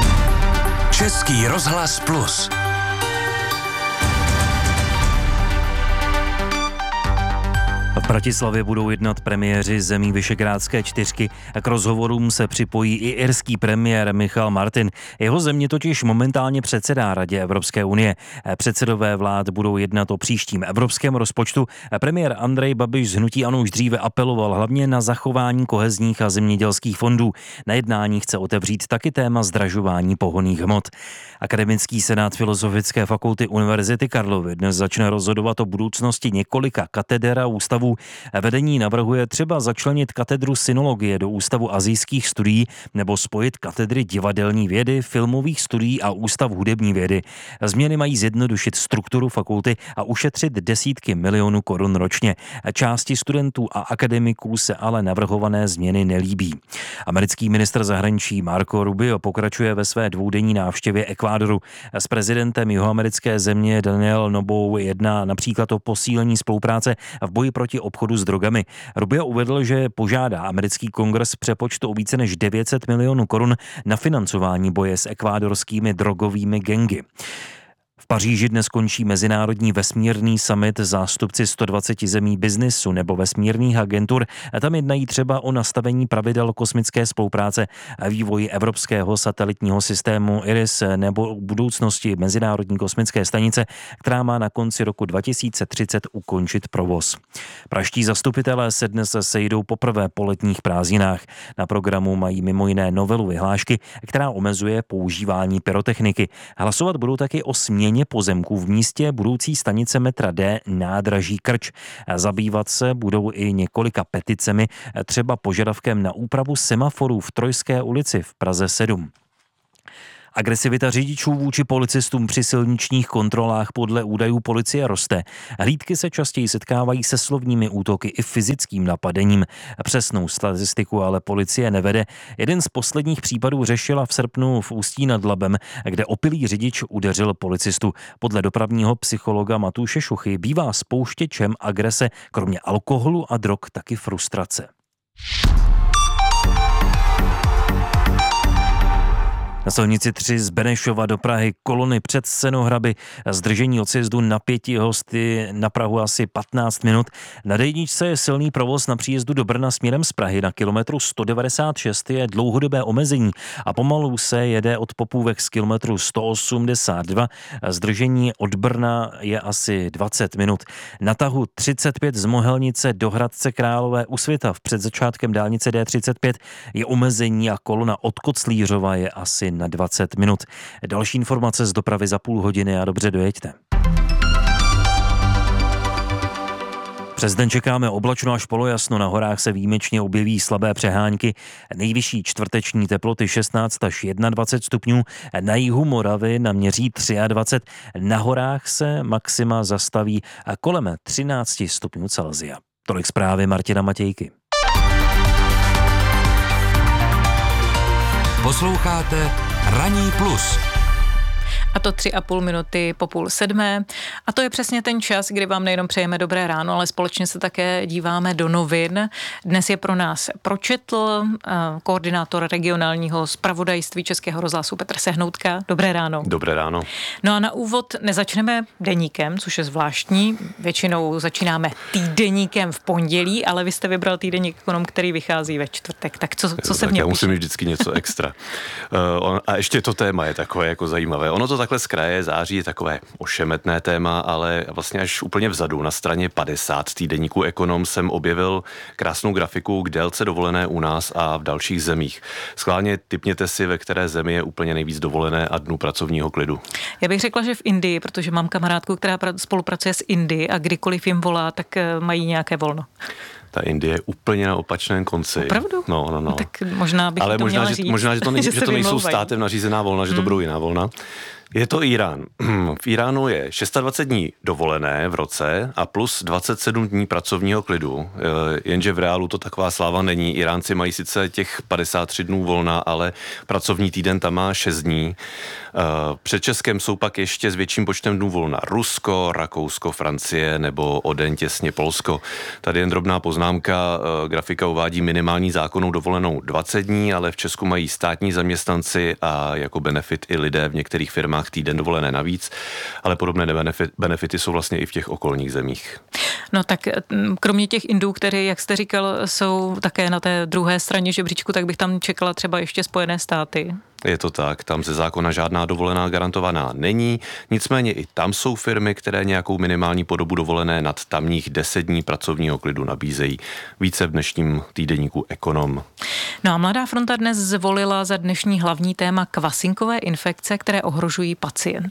Český rozhlas plus. V Bratislavě budou jednat premiéři zemí Visegrádské čtyřky a k rozhovorům se připojí i irský premiér Michal Martin. Jeho země totiž momentálně předsedá Radě Evropské unie. Předsedové vlád budou jednat o příštím evropském rozpočtu. Premiér Andrej Babiš z hnutí ANO už dříve apeloval hlavně na zachování kohezních a zemědělských fondů. Na jednání chce otevřít taky téma zdražování pohonných hmot. Akademický senát Filozofické fakulty Univerzity Karlovy dnes začne rozhodovat o budoucnosti několika kateder a ústavů, Vedení navrhuje třeba začlenit katedru synologie do Ústavu asijských studií nebo spojit katedry divadelní vědy, filmových studií a Ústav hudební vědy. Změny mají zjednodušit strukturu fakulty a ušetřit desítky milionů korun ročně. Části studentů a akademiků se ale navrhované změny nelíbí. Americký ministr zahraničí Marco Rubio pokračuje ve své dvoudenní návštěvě Ekvádoru. S prezidentem jihoamerické země Daniel Nobou jedná například o posílení spolupráce v boji proti obchodu s drogami. Rubio uvedl, že požádá americký kongres přepočtu o více než devět set milionů korun na financování boje s ekvádorskými drogovými gangy. V Paříži dnes končí mezinárodní vesmírný summit zástupci sto dvacet zemí biznisu nebo vesmírných agentur. Tam jednají třeba o nastavení pravidel kosmické spolupráce a vývoji evropského satelitního systému I R I S nebo o budoucnosti Mezinárodní kosmické stanice, která má na konci roku dva tisíce třicet ukončit provoz. Praští zastupitelé se dnes sejdou poprvé po letních prázdninách. Na programu mají mimo jiné novelu vyhlášky, která omezuje používání pyrotechniky. Hlasovat budou taky o směně pozemků v místě budoucí stanice metra D nádraží Krč. Zabývat se budou i několika peticemi, třeba požadavkem na úpravu semaforů v Trojské ulici v Praze sedm. Agresivita řidičů vůči policistům při silničních kontrolách podle údajů policie roste. Hlídky se častěji setkávají se slovními útoky i fyzickým napadením. Přesnou statistiku ale policie nevede. Jeden z posledních případů řešila v srpnu v Ústí nad Labem, kde opilý řidič udeřil policistu. Podle dopravního psychologa Matouše Šuchy bývá spouštěčem agrese kromě alkoholu a drog taky frustrace. Na silnici tři z Benešova do Prahy kolony před Senohraby, zdržení od sjezdu na pěti hosty na Prahu asi patnáct minut. Na D jedničce je silný provoz na příjezdu do Brna směrem z Prahy. Na kilometru sto devadesát šest je dlouhodobé omezení a pomalu se jede od Popůvek z kilometru sto osmdesát dva. Zdržení od Brna je asi dvacet minut. Na tahu třicet pět z Mohelnice do Hradce Králové u Svitav před začátkem dálnice D třicet pět je omezení a kolona od Koclířova je asi na dvacet minut. Další informace z dopravy za půl hodiny a dobře dojeďte. Přes den čekáme oblačno až polojasno, na horách se výjimečně objeví slabé přehánky. Nejvyšší čtvrteční teploty šestnáct až dvacet jedna stupňů, na jihu Moravy naměří dvacet tři, na horách se maxima zastaví kolem třináct stupňů Celsia. Tolik zprávy Martina Matějky. Posloucháte Ranní plus. A to tři a půl minuty po půl sedmé. A to je přesně ten čas, kdy vám nejenom přejeme dobré ráno, ale společně se také díváme do novin. Dnes je pro nás pročetl koordinátor regionálního zpravodajství Českého rozhlasu Petr Sehnoutka. Dobré ráno. Dobré ráno. No a na úvod nezačneme deníkem, což je zvláštní. Většinou začínáme týdeníkem v pondělí, ale vy jste vybral týdeník Ekonom, který vychází ve čtvrtek. Tak co, co se v něm Já píše? musím mít vždycky něco extra. uh, a ještě to téma je takové jako zajímavé. Ono to takhle z kraje září je takové ošemetné téma, ale vlastně až úplně vzadu na straně padesát týdeníku Ekonom jsem objevil krásnou grafiku k délce dovolené u nás a v dalších zemích. Schválně tipněte si, ve které zemi je úplně nejvíc dovolené a dnů pracovního klidu. Já bych řekla, že v Indii, protože mám kamarádku, která spolupracuje s Indií a kdykoliv jim volá, tak mají nějaké volno. Ta Indie je úplně na opačném konci. Opravdu? No, no, no. Tak možná bych Ale to možná, měla že, říct. možná, že to, není, že že to nejsou státem nařízená volna, že to Hmm. budou jiná volna. Je to Irán. V Iránu je dvacet šest dní dovolené v roce a plus dvacet sedm dní pracovního klidu. Jenže v reálu to taková sláva není. Iránci mají sice těch padesát tři dnů volna, ale pracovní týden tam má šest dní. Před Českem jsou pak ještě s větším počtem dnů volna Rusko, Rakousko, Francie nebo o den těsně Polsko. Tady jen drobná poznámka. Grafika uvádí minimální zákonnou dovolenou dvacet dní, ale v Česku mají státní zaměstnanci a jako benefit i lidé v některých firmách týden dovolené navíc, ale podobné benefit, benefity jsou vlastně i v těch okolních zemích. No tak kromě těch Indů, které, jak jste říkal, jsou také na té druhé straně žebříčku, tak bych tam čekala třeba ještě Spojené státy. Je to tak, tam ze zákona žádná dovolená garantovaná není, nicméně i tam jsou firmy, které nějakou minimální podobu dovolené nad tamních deset dní pracovního klidu nabízejí. Více v dnešním týdeníku Ekonom. No a Mladá fronta dnes zvolila za dnešní hlavní téma kvasinkové infekce, které ohrožují pacienty.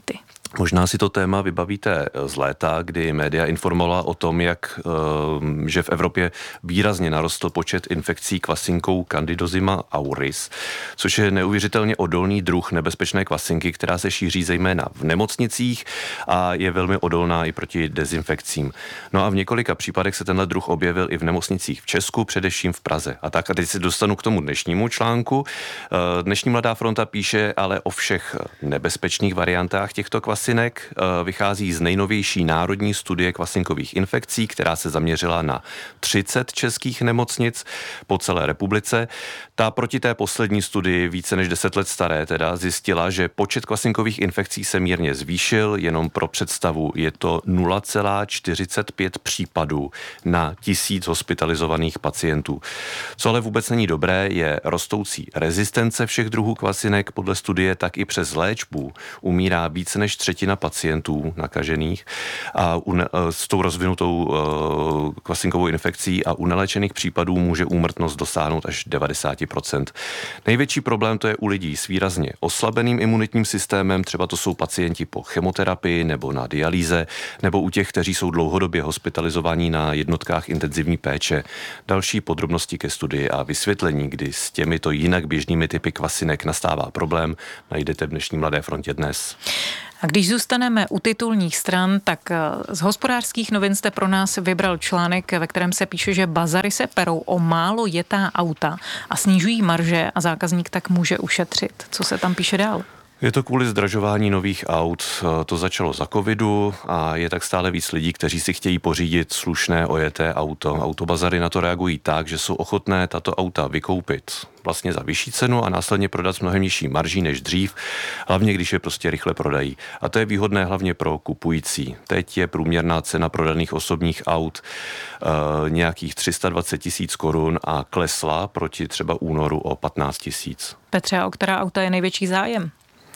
Možná si to téma vybavíte z léta, kdy média informovala o tom, jak, že v Evropě výrazně narostl počet infekcí kvasinkou Candidozima auris, což je neuvěřitelně odolný druh nebezpečné kvasinky, která se šíří zejména v nemocnicích a je velmi odolná i proti dezinfekcím. No a v několika případech se tenhle druh objevil i v nemocnicích v Česku, především v Praze. A tak a teď se dostanu k tomu dnešnímu článku. Dnešní Mladá fronta píše ale o všech nebezpečných variantách těchto kvasinek. Kvasinek vychází z nejnovější národní studie kvasinkových infekcí, která se zaměřila na třicet českých nemocnic po celé republice. Ta proti té poslední studii, více než deset let staré, teda zjistila, že počet kvasinkových infekcí se mírně zvýšil, jenom pro představu je to nula celá čtyřicet pět případů na tisíc hospitalizovaných pacientů. Co ale vůbec není dobré, je rostoucí rezistence všech druhů kvasinek. Podle studie tak i přes léčbu umírá více než třetina pacientů nakažených a une, s tou rozvinutou uh, kvasinkovou infekcí a u neléčených případů může úmrtnost dosáhnout až devadesát procent. Největší problém to je u lidí s výrazně oslabeným imunitním systémem, třeba to jsou pacienti po chemoterapii nebo na dialýze, nebo u těch, kteří jsou dlouhodobě hospitalizovaní na jednotkách intenzivní péče. Další podrobnosti ke studii a vysvětlení, kdy s těmito jinak běžnými typy kvasinek nastává problém, najdete v dnešní Mladé frontě dnes. A když zůstaneme u titulních stran, tak z Hospodářských novin jste pro nás vybral článek, ve kterém se píše, že bazary se perou o málo jetá auta a snižují marže a zákazník tak může ušetřit. Co se tam píše dál? Je to kvůli zdražování nových aut. To začalo za covidu a je tak stále víc lidí, kteří si chtějí pořídit slušné ojeté auto. Autobazary na to reagují tak, že jsou ochotné tato auta vykoupit vlastně za vyšší cenu a následně prodat s mnohem nižší marží než dřív, hlavně když je prostě rychle prodají. A to je výhodné hlavně pro kupující. Teď je průměrná cena prodaných osobních aut e, nějakých tři sta dvacet tisíc korun a klesla proti třeba únoru o patnáct tisíc. Petře, o která auta je největší zájem?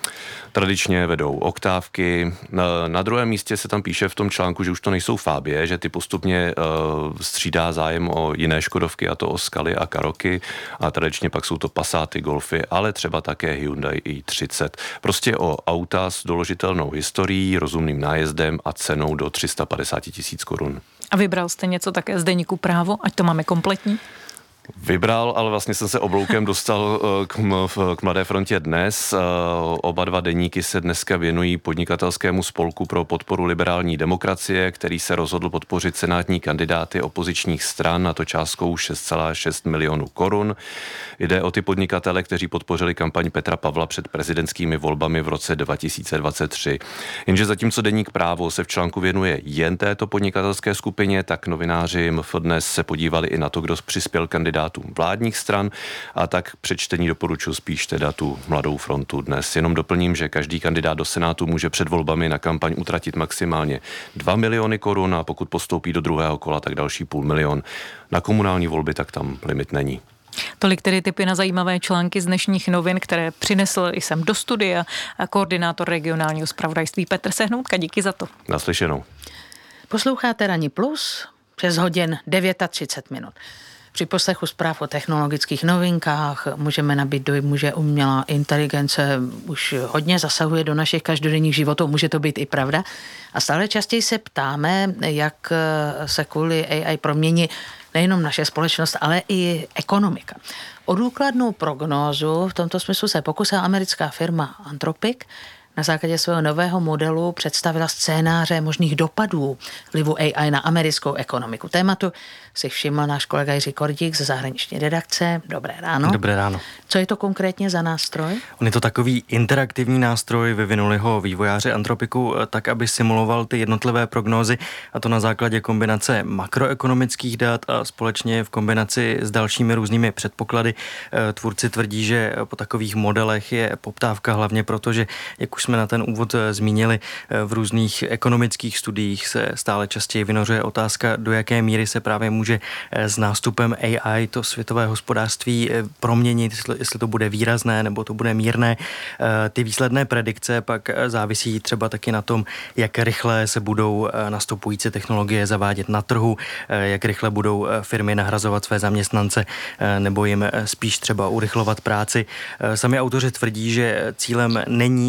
Tradičně vedou oktávky. Na, na druhém místě se tam píše v tom článku, že už to nejsou Fabie, že ty postupně uh, střídá zájem o jiné Škodovky, a to o Scaly a Karoky. A tradičně pak jsou to Passaty, Golfy, ale třeba také Hyundai i třicet. Prostě o auta s doložitelnou historií, rozumným nájezdem a cenou do tři sta padesát tisíc korun. A vybral jste něco také z deníku Právo, ať to máme kompletní? Vybral, ale vlastně jsem se obloukem dostal k, m, k Mladé frontě dnes. Oba dva deníky se dneska věnují podnikatelskému spolku pro podporu liberální demokracie, který se rozhodl podpořit senátní kandidáty opozičních stran, a to částkou šest celá šest milionů korun. Jde o ty podnikatele, kteří podpořili kampaň Petra Pavla před prezidentskými volbami v roce dva tisíce dvacet tři. Jenže zatímco deník Právo se v článku věnuje jen této podnikatelské skupině, tak novináři M F dnes se podívali i na to, kdo přispěl kandidátům vládních stran, a tak přečtení doporučuji spíš teda tu Mladou frontu dnes. Jenom doplním, že každý kandidát do Senátu může před volbami na kampaň utratit maximálně dva miliony korun a pokud postoupí do druhého kola, tak další půl milion. Na komunální volby tak tam limit není. Tolik tedy tipy na zajímavé články z dnešních novin, které přinesl i sem do studia koordinátor regionálního zpravodajství Petr Sehnoutka. Díky za to. Naslyšenou. Posloucháte Ranní plus přes hodin třicet devět minut. Při poslechu zpráv o technologických novinkách můžeme nabít dojmu, že umělá inteligence už hodně zasahuje do našich každodenních životů. Může to být i pravda. A stále častěji se ptáme, jak se kvůli A I promění nejenom naše společnost, ale i ekonomika. O důkladnou prognózu v tomto smyslu se pokusila americká firma Anthropic. Na základě svého nového modelu představila scénáře možných dopadů vlivu A I na americkou ekonomiku. Tématu si všiml náš kolega Jiří Kordík ze zahraniční redakce. Dobré ráno. Dobré ráno. Co je to konkrétně za nástroj? On je to takový interaktivní nástroj, vyvinuli ho vývojáři Anthropicu tak, aby simuloval ty jednotlivé prognózy, a to na základě kombinace makroekonomických dat a společně v kombinaci s dalšími různými předpoklady. Tvůrci tvrdí, že po takových modelech je poptávka hlavně proto, že, jak už jsme na ten úvod zmínili, v různých ekonomických studiích se stále častěji vynořuje otázka, do jaké míry se právě může s nástupem A I to světové hospodářství proměnit, jestli to bude výrazné nebo to bude mírné. Ty výsledné predikce pak závisí třeba taky na tom, jak rychle se budou nastupující technologie zavádět na trhu, jak rychle budou firmy nahrazovat své zaměstnance nebo jim spíš třeba urychlovat práci. Sami autoři tvrdí, že cílem není předpovídat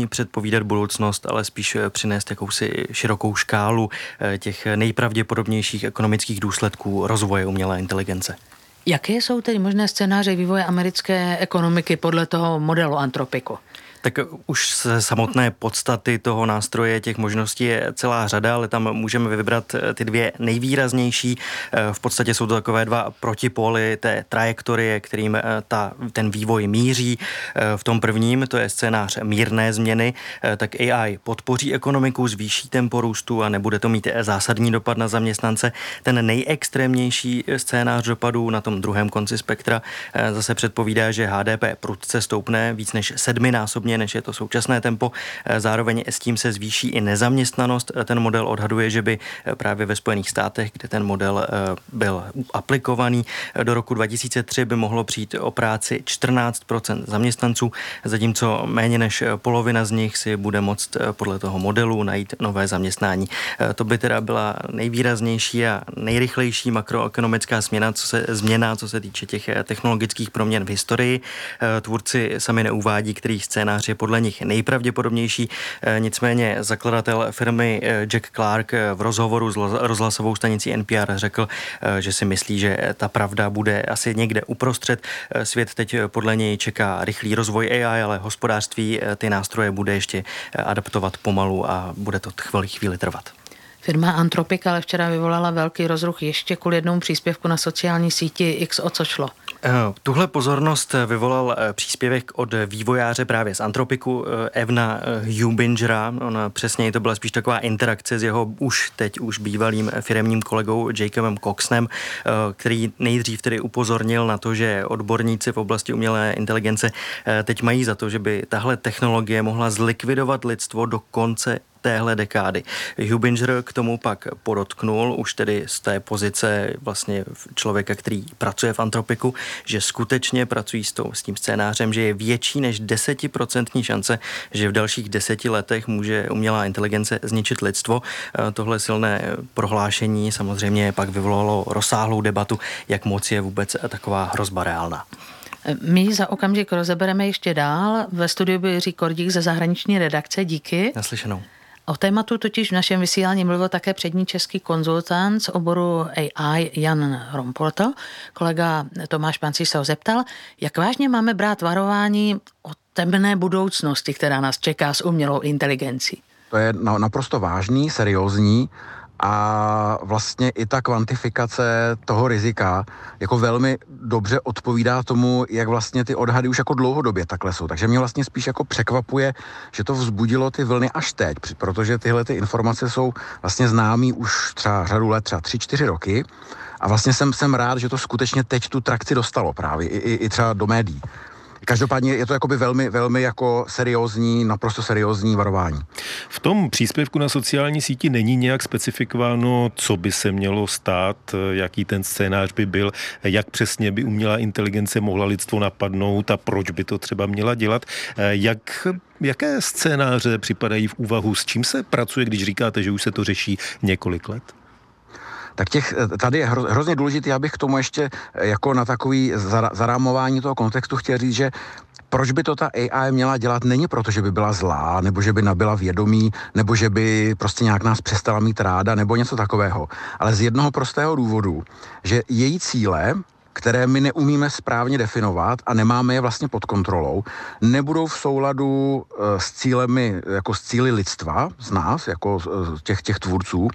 předpovídat budoucnost, ale spíš přinést jakousi širokou škálu těch nejpravděpodobnějších ekonomických důsledků rozvoje umělé inteligence. Jaké jsou tedy možné scénáře vývoje americké ekonomiky podle toho modelu Anthropicu? Tak už z samotné podstaty toho nástroje těch možností je celá řada, ale tam můžeme vybrat ty dvě nejvýraznější. V podstatě jsou to takové dva protipóly té trajektorie, kterým ta, ten vývoj míří. V tom prvním, to je scénář mírné změny, tak A I podpoří ekonomiku, zvýší tempo růstu a nebude to mít zásadní dopad na zaměstnance. Ten nejextrémnější scénář dopadů na tom druhém konci spektra zase předpovídá, že H D P prudce stoupne víc než sedminásobně, než je to současné tempo. Zároveň s tím se zvýší i nezaměstnanost. Ten model odhaduje, že by právě ve Spojených státech, kde ten model byl aplikovaný, do roku dva tisíce tři by mohlo přijít o práci čtrnáct procent zaměstnanců, zatímco méně než polovina z nich si bude moct podle toho modelu najít nové zaměstnání. To by teda byla nejvýraznější a nejrychlejší makroekonomická změna, co se, změna, co se týče těch technologických proměn v historii. Tvůrci sami neuvádí, který scénář je podle nich nejpravděpodobnější. Nicméně zakladatel firmy Jack Clark v rozhovoru s rozhlasovou stanicí N P R řekl, že si myslí, že ta pravda bude asi někde uprostřed. Svět teď podle něj čeká rychlý rozvoj A I, ale hospodářství ty nástroje bude ještě adaptovat pomalu a bude to chvíli, chvíli trvat. Firma Anthropic ale včera vyvolala velký rozruch ještě kvůli jednomu příspěvku na sociální síti. X, o co šlo? Tuhle pozornost vyvolal příspěvek od vývojáře právě z Anthropicu, Evna Hubingera. On přesněji to byla spíš taková interakce s jeho už teď už bývalým firemním kolegou Jacobem Coxnem, který nejdřív tedy upozornil na to, že odborníci v oblasti umělé inteligence teď mají za to, že by tahle technologie mohla zlikvidovat lidstvo do konce téhle dekády. Hubinger k tomu pak podotknul, už tedy z té pozice vlastně člověka, který pracuje v Anthropicu, že skutečně pracují s, tou, s tím scénářem, že je větší než desetiprocentní šance, že v dalších deseti letech může umělá inteligence zničit lidstvo. Tohle silné prohlášení samozřejmě pak vyvolalo rozsáhlou debatu, jak moc je vůbec taková hrozba reálná. My za okamžik rozebereme ještě dál. Ve studiu byl Jiří Kordík ze zahraniční redakce. Díky. Naslyšenou. O tématu totiž v našem vysílání mluvil také přední český konzultant z oboru A I Jan Romporto. Kolega Tomáš Pancíř se ho zeptal, jak vážně máme brát varování o temné budoucnosti, která nás čeká s umělou inteligencí. To je naprosto vážný, seriózní a vlastně i ta kvantifikace toho rizika jako velmi dobře odpovídá tomu, jak vlastně ty odhady už jako dlouhodobě takhle jsou. Takže mě vlastně spíš jako překvapuje, že to vzbudilo ty vlny až teď, protože tyhle ty informace jsou vlastně známý už třeba řadu let, třeba tři, čtyři roky a vlastně jsem, jsem rád, že to skutečně teď tu trakci dostalo právě i, i, i třeba do médií. Každopádně je to jakoby velmi, velmi jako seriózní, naprosto seriózní varování. V tom příspěvku na sociální síti není nějak specifikováno, co by se mělo stát, jaký ten scénář by byl, jak přesně by umělá inteligence mohla lidstvo napadnout a proč by to třeba měla dělat. Jak, jaké scénáře připadají v úvahu, s čím se pracuje, když říkáte, že už se to řeší několik let? Tak těch, tady je hrozně důležité, abych k tomu ještě jako na takový zarámování toho kontextu chtěl říct, že proč by to ta A I měla dělat, není proto, že by byla zlá, nebo že by nabyla vědomí, nebo že by prostě nějak nás přestala mít ráda, nebo něco takového. Ale z jednoho prostého důvodu, že její cíle, které my neumíme správně definovat a nemáme je vlastně pod kontrolou, nebudou v souladu s cílemi, jako s cíli lidstva, z nás, jako těch, těch tvůrců,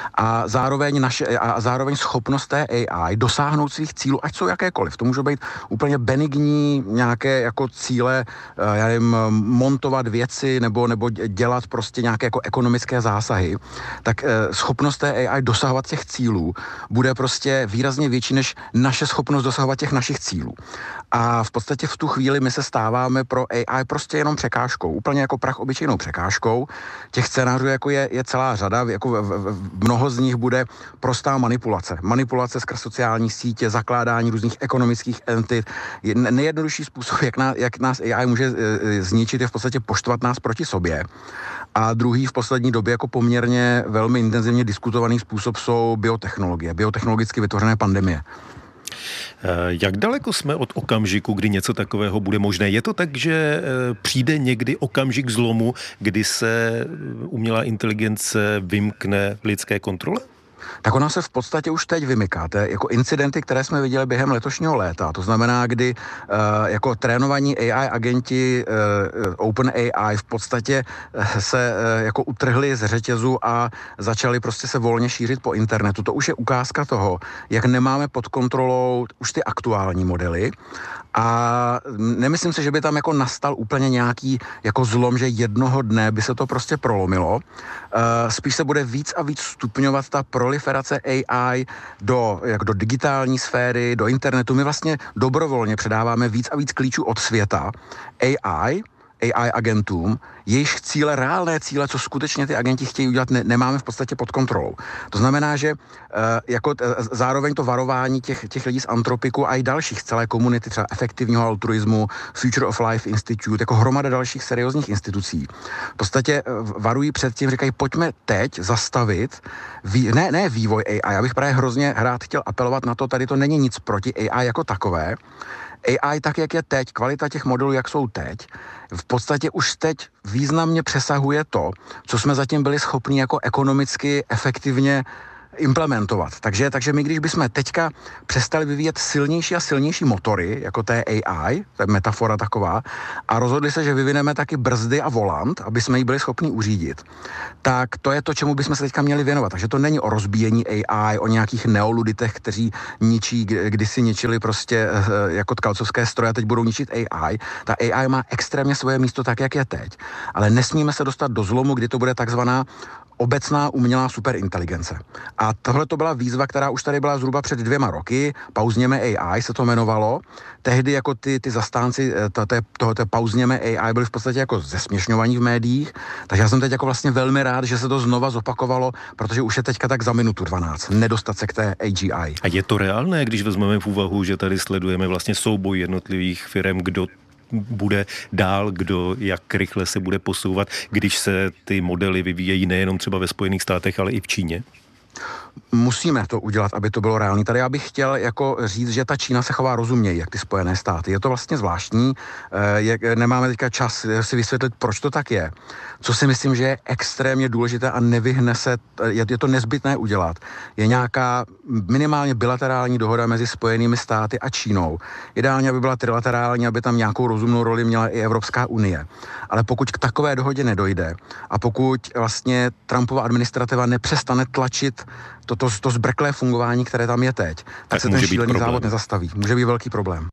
a zároveň, naše, a zároveň schopnost té A I dosáhnout svých cílů, ať jsou jakékoliv. To můžou být úplně benigní nějaké jako cíle, já nevím, montovat věci nebo, nebo dělat prostě nějaké jako ekonomické zásahy, tak schopnost té A I dosahovat těch cílů bude prostě výrazně větší než naše schopnost dosahovat těch našich cílů. A v podstatě v tu chvíli my se stáváme pro A I prostě jenom překážkou, úplně jako prach obyčejnou překážkou. Těch scénářů jako je, je celá řada, jako v, v, mnoho z nich bude prostá manipulace. Manipulace skrz sociální sítě, zakládání různých ekonomických entit. Nejjednodušší způsob, jak nás, jak nás A I může e, zničit, je v podstatě poštvat nás proti sobě. A druhý v poslední době jako poměrně velmi intenzivně diskutovaný způsob jsou biotechnologie, biotechnologicky vytvořené pandemie. Jak daleko jsme od okamžiku, kdy něco takového bude možné? Je to tak, že přijde někdy okamžik zlomu, kdy se umělá inteligence vymkne lidské kontrole? Tak ona se v podstatě už teď vymyká. To je jako incidenty, které jsme viděli během letošního léta. To znamená, kdy uh, jako trénovaní A I agenti uh, OpenAI v podstatě se uh, jako utrhli z řetězu a začali prostě se volně šířit po internetu. To už je ukázka toho, jak nemáme pod kontrolou už ty aktuální modely. A nemyslím si, že by tam jako nastal úplně nějaký jako zlom, že jednoho dne by se to prostě prolomilo. Spíš se bude víc a víc stupňovat ta proliferace A I do, jak do digitální sféry, do internetu. My vlastně dobrovolně předáváme víc a víc klíčů od světa A I, A I agentům, jejich cíle, reálné cíle, co skutečně ty agenti chtějí udělat, ne, nemáme v podstatě pod kontrolou. To znamená, že uh, jako t, zároveň to varování těch, těch lidí z Antropiku a i dalších z celé komunity, třeba efektivního altruismu, Future of Life Institute, jako hromada dalších seriózních institucí, v podstatě uh, varují před tím, říkají, pojďme teď zastavit, vý, ne, ne vývoj A I, já bych právě hrozně rád chtěl apelovat na to, tady to není nic proti A I jako takové. A I tak, jak je teď, kvalita těch modelů, jak jsou teď, v podstatě už teď významně přesahuje to, co jsme zatím byli schopni jako ekonomicky efektivně implementovat. Takže, takže my, když bychom teďka přestali vyvíjet silnější a silnější motory, jako té A I, to je metafora taková, a rozhodli se, že vyvineme taky brzdy a volant, aby jsme ji byli schopni uřídit, tak to je to, čemu bychom se teďka měli věnovat. Takže to není o rozbíjení A I, o nějakých neoluditech, kteří ničí, kdysi ničili prostě jako tkalcovské stroje a teď budou ničit A I. Ta A I má extrémně svoje místo tak, jak je teď. Ale nesmíme se dostat do zlomu, kdy to bude takzvaná obecná umělá superinteligence. A tohle to byla výzva, která už tady byla zhruba před dvěma roky. Pauzněme A I se to jmenovalo. Tehdy jako ty, ty zastánci tohoto pauzněme A I byli v podstatě jako zesměšňovaní v médiích. Takže já jsem teď jako vlastně velmi rád, že se to znova zopakovalo, protože už je teďka tak za minutu dvanáct. Nedostat se k té A G I. A je to reálné, když vezmeme v úvahu, že tady sledujeme vlastně souboj jednotlivých firem, kdo bude dál, kdo jak rychle se bude posouvat, když se ty modely vyvíjejí nejenom třeba ve Spojených státech, ale i v Číně? Musíme to udělat, aby to bylo reálné. Tady já bych chtěl jako říct, že ta Čína se chová rozuměji, jak ty Spojené státy. Je to vlastně zvláštní. Je, nemáme teďka čas si vysvětlit, proč to tak je. Co si myslím, že je extrémně důležité a nevyhne se, je, je to nezbytné udělat. Je nějaká minimálně bilaterální dohoda mezi Spojenými státy a Čínou. Ideálně, aby byla trilaterální, aby tam nějakou rozumnou roli měla i Evropská unie. Ale pokud k takové dohodě nedojde a pokud vlastně Trumpova administrativa nepřestane tlačit to, to, to zbrklé fungování, které tam je teď, tak, tak se ten šílený závod nezastaví. Může být velký problém.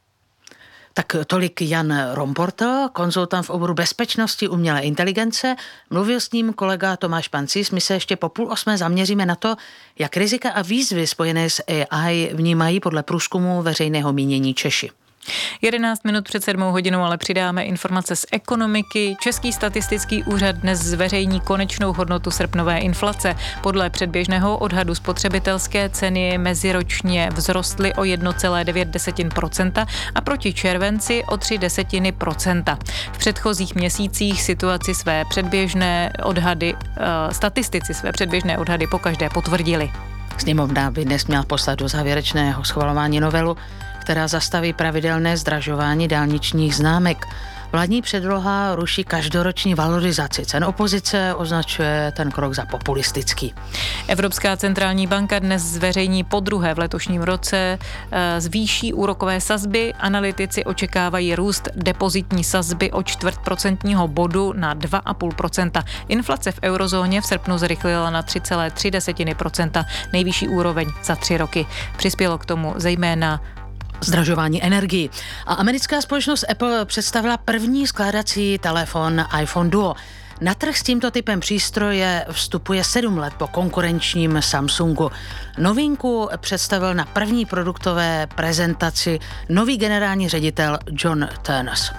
Tak tolik Jan Romporta, konzultant v oboru bezpečnosti umělé inteligence. Mluvil s ním kolega Tomáš Pancis. My se ještě po půl osmé zaměříme na to, jak rizika a výzvy spojené s A I vnímají podle průzkumu veřejného mínění Češi. jedenáct minut před sedmou hodinou ale přidáme informace z ekonomiky. Český statistický úřad dnes zveřejní konečnou hodnotu srpnové inflace. Podle předběžného odhadu spotřebitelské ceny meziročně vzrostly o jedna celá devět procenta a proti červenci o tři desetiny procenta. V předchozích měsících situaci své předběžné odhady, statistici své předběžné odhady pokaždé potvrdili. Sněmovna by dnes měla poslat do závěrečného schvalování novelu, která zastaví pravidelné zdražování dálničních známek. Vládní předloha ruší každoroční valorizaci cen. Opozice označuje ten krok za populistický. Evropská centrální banka dnes zveřejní podruhé v letošním roce zvýší úrokové sazby. Analytici očekávají růst depozitní sazby o čtvrt procentního bodu na dva celá pět procenta. Inflace v eurozóně v srpnu zrychlila na tři celá tři procenta, nejvyšší úroveň za tři roky. Přispělo k tomu zejména zdražování energií. A americká společnost Apple představila první skládací telefon iPhone Duo. Na trh s tímto typem přístroje vstupuje sedm let po konkurenčním Samsungu. Novinku představil na první produktové prezentaci nový generální ředitel John Ternus.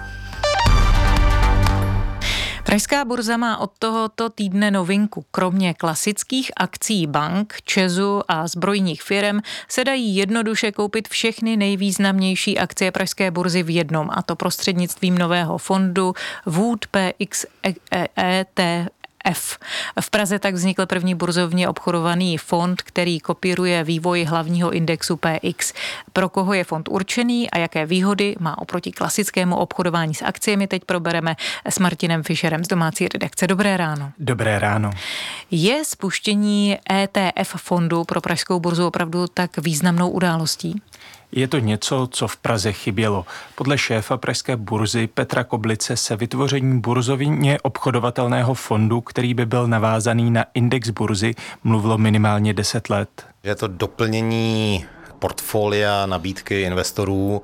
Pražská burza má od tohoto týdne novinku. Kromě klasických akcí bank, ČEZu a zbrojních firem se dají jednoduše koupit všechny nejvýznamnější akcie pražské burzy v jednom, a to prostřednictvím nového fondu Wood P X E T F. V Praze tak vznikl první burzovně obchodovaný fond, který kopíruje vývoj hlavního indexu P X. Pro koho je fond určený a jaké výhody má oproti klasickému obchodování s akciemi, teď probereme s Martinem Fischerem z domácí redakce. Dobré ráno. Dobré ráno. Je spuštění E T F fondu pro pražskou burzu opravdu tak významnou událostí? Je to něco, co v Praze chybělo. Podle šéfa pražské burzy Petra Koblice se vytvoření burzovně obchodovatelného fondu, který by byl navázaný na index burzy, mluvilo minimálně deset let. Je to doplnění portfolia nabídky investorů,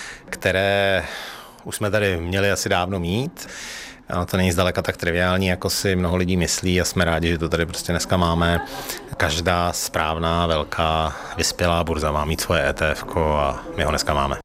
které už jsme tady měli asi dávno mít. Ale to není zdaleka tak triviální, jako si mnoho lidí myslí a jsme rádi, že to tady prostě dneska máme. Každá správná, velká, vyspělá burza má mít svoje E T F a my ho dneska máme.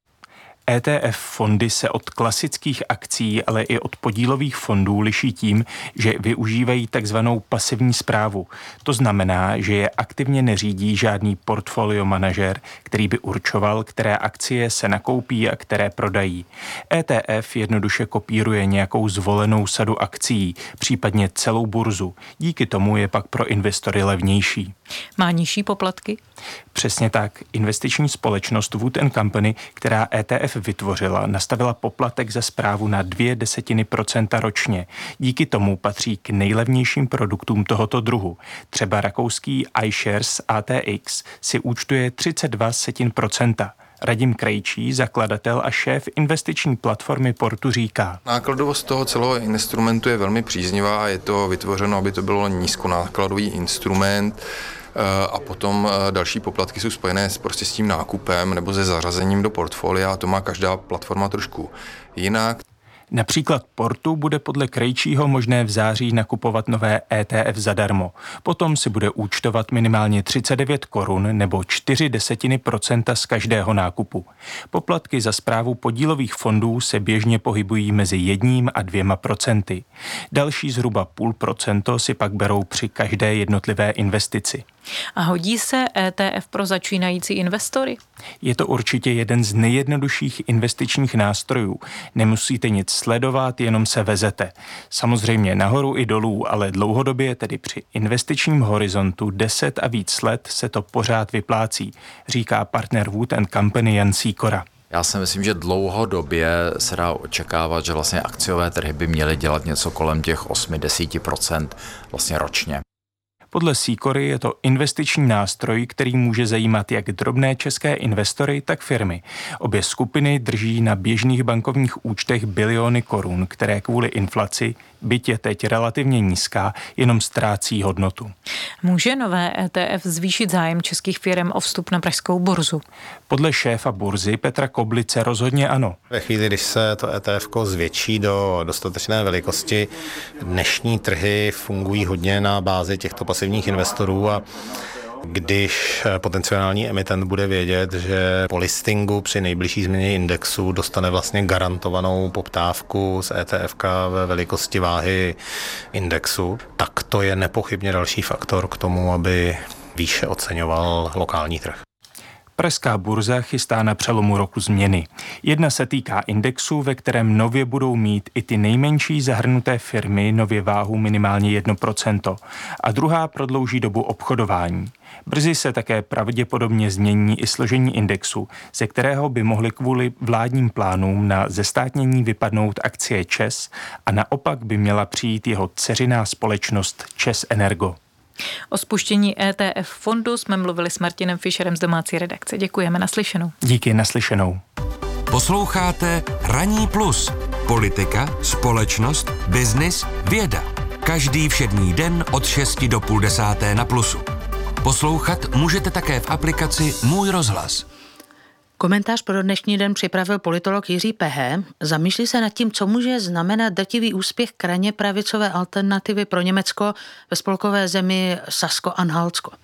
E T F fondy se od klasických akcí, ale i od podílových fondů liší tím, že využívají takzvanou pasivní správu. To znamená, že je aktivně neřídí žádný portfolio manažer, který by určoval, které akcie se nakoupí a které prodají. E T F jednoduše kopíruje nějakou zvolenou sadu akcií, případně celou burzu. Díky tomu je pak pro investory levnější. Má nižší poplatky? Přesně tak. Investiční společnost Wood and Company, která E T F vytvořila, nastavila poplatek za správu na dvě desetiny procenta ročně. Díky tomu patří k nejlevnějším produktům tohoto druhu. Třeba rakouský iShares A T X si účtuje třicet dva setin procenta. Radim Krejčí, zakladatel a šéf investiční platformy Portu říká. Nákladovost toho celého instrumentu je velmi příznivá, je to vytvořeno, aby to bylo nízkonákladový instrument a potom další poplatky jsou spojené s, prostě s tím nákupem nebo se zařazením do portfolia a to má každá platforma trošku jinak. Například Portu bude podle Krejčího možné v září nakupovat nové E T F zadarmo. Potom si bude účtovat minimálně třicet devět korun nebo čtyři desetiny procenta z každého nákupu. Poplatky za správu podílových fondů se běžně pohybují mezi jedním a dvěma procenty. Další zhruba půl procento si pak berou při každé jednotlivé investici. A hodí se E T F pro začínající investory? Je to určitě jeden z nejjednodušších investičních nástrojů. Nemusíte nic sledovat, jenom se vezete. Samozřejmě nahoru i dolů, ale dlouhodobě, tedy při investičním horizontu deset a víc let, se to pořád vyplácí, říká partner Wood and Company Jan Sýkora. Já si myslím, že dlouhodobě se dá očekávat, že vlastně akciové trhy by měly dělat něco kolem těch osm až deset procent vlastně ročně. Podle Sýkory je to investiční nástroj, který může zajímat jak drobné české investory, tak firmy. Obě skupiny drží na běžných bankovních účtech biliony korun, které kvůli inflaci, byť je teď relativně nízká, jenom ztrácí hodnotu. Může nové E T F zvýšit zájem českých firm o vstup na pražskou burzu? Podle šéfa burzy Petra Koblice rozhodně ano. Ve chvíli, když se to E T F zvětší do dostatečné velikosti, dnešní trhy fungují hodně na bázi těchto pasivních investorů a když potenciální emitent bude vědět, že po listingu při nejbližší změně indexu dostane vlastně garantovanou poptávku z E T F ve velikosti váhy indexu, tak to je nepochybně další faktor k tomu, aby výše oceňoval lokální trh. Pražská burza chystá na přelomu roku změny. Jedna se týká indexu, ve kterém nově budou mít i ty nejmenší zahrnuté firmy nově váhu minimálně jedno procento. A druhá prodlouží dobu obchodování. Brzy se také pravděpodobně změní i složení indexu, ze kterého by mohly kvůli vládním plánům na zestátnění vypadnout akcie ČEZ a naopak by měla přijít jeho dceřiná společnost ČEZ Energo. O spuštění E T F fondu jsme mluvili s Martinem Fischerem z domácí redakce. Děkujeme, naslyšenou. Díky, naslyšenou. Posloucháte Ranní plus. Politika, společnost, biznis, věda. Každý všední den od šesti do půl desáté na Plusu. Poslouchat můžete také v aplikaci Můj rozhlas. Komentář pro dnešní den připravil politolog Jiří Pehe. Zamýšlí se nad tím, co může znamenat drtivý úspěch krajně pravicové alternativy pro Německo ve spolkové zemi Sasko-Anhaltsko.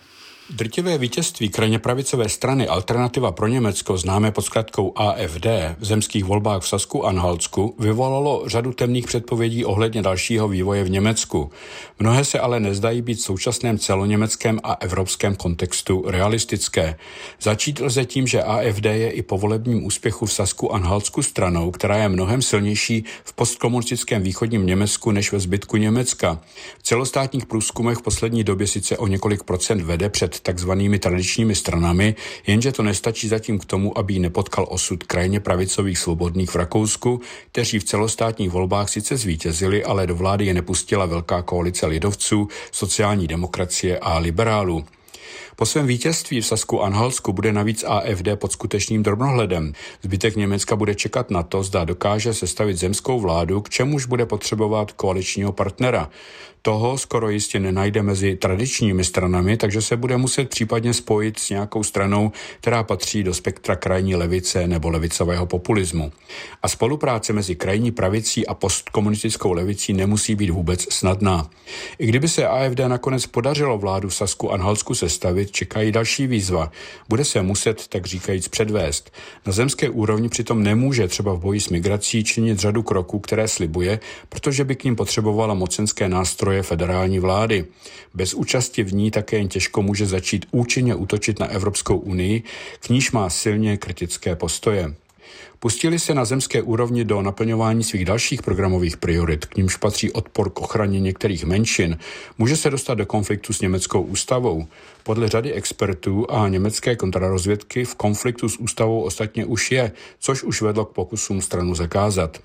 Drtivé vítězství krajně pravicové strany Alternativa pro Německo, známé pod zkratkou A F D, v zemských volbách v Sasku-Anhaltsku vyvolalo řadu temných předpovědí ohledně dalšího vývoje v Německu. Mnohé se ale nezdají být v současném celoněmeckém a evropském kontextu realistické. Začít lze tím, že A F D je i po volebním úspěchu v Sasku-Anhaltsku stranou, která je mnohem silnější v postkomunistickém východním Německu než ve zbytku Německa. V celostátních průzkumech v poslední době sice o několik procent vede před takzvanými tradičními stranami, jenže to nestačí zatím k tomu, aby ji nepotkal osud krajně pravicových svobodných v Rakousku, kteří v celostátních volbách sice zvítězili, ale do vlády je nepustila velká koalice lidovců, sociální demokracie a liberálů. Po svém vítězství v Sasku-Anhaltsku bude navíc A F D pod skutečným drobnohledem. Zbytek Německa bude čekat na to, zda dokáže sestavit zemskou vládu, k čemuž bude potřebovat koaličního partnera. Toho skoro jistě nenajde mezi tradičními stranami, takže se bude muset případně spojit s nějakou stranou, která patří do spektra krajní levice nebo levicového populismu. A spolupráce mezi krajní pravicí a postkomunistickou levicí nemusí být vůbec snadná. I kdyby se A F D nakonec podařilo vládu v Sasku-Anhaltsku sestavit, čekají další výzva. Bude se muset, tak říkajíc, předvést. Na zemské úrovni přitom nemůže třeba v boji s migrací činit řadu kroků, které slibuje, protože by k ním potřebovala mocenské nástroje federální vlády. Bez účasti v ní také jen těžko může začít účinně útočit na Evropskou unii, k níž má silně kritické postoje. Pustili se na zemské úrovni do naplňování svých dalších programových priorit, k nímž patří odpor k ochraně některých menšin, může se dostat do konfliktu s německou ústavou. Podle řady expertů a německé kontrarozvědky v konfliktu s ústavou ostatně už je, což už vedlo k pokusům stranu zakázat.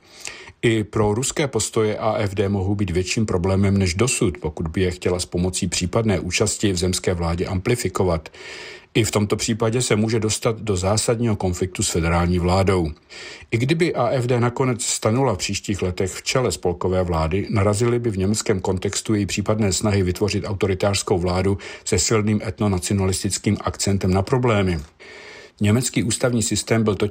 I pro ruské postoje A F D mohou být větším problémem než dosud, pokud by je chtěla s pomocí případné účasti v zemské vládě amplifikovat. I v tomto případě se může dostat do zásadního konfliktu s federální vládou. I kdyby A F D nakonec stanula v příštích letech v čele spolkové vlády, narazily by v německém kontextu její případné snahy vytvořit autoritářskou vládu se silným etnonacionalistickým akcentem na problémy. Německý ústavní systém byl totiž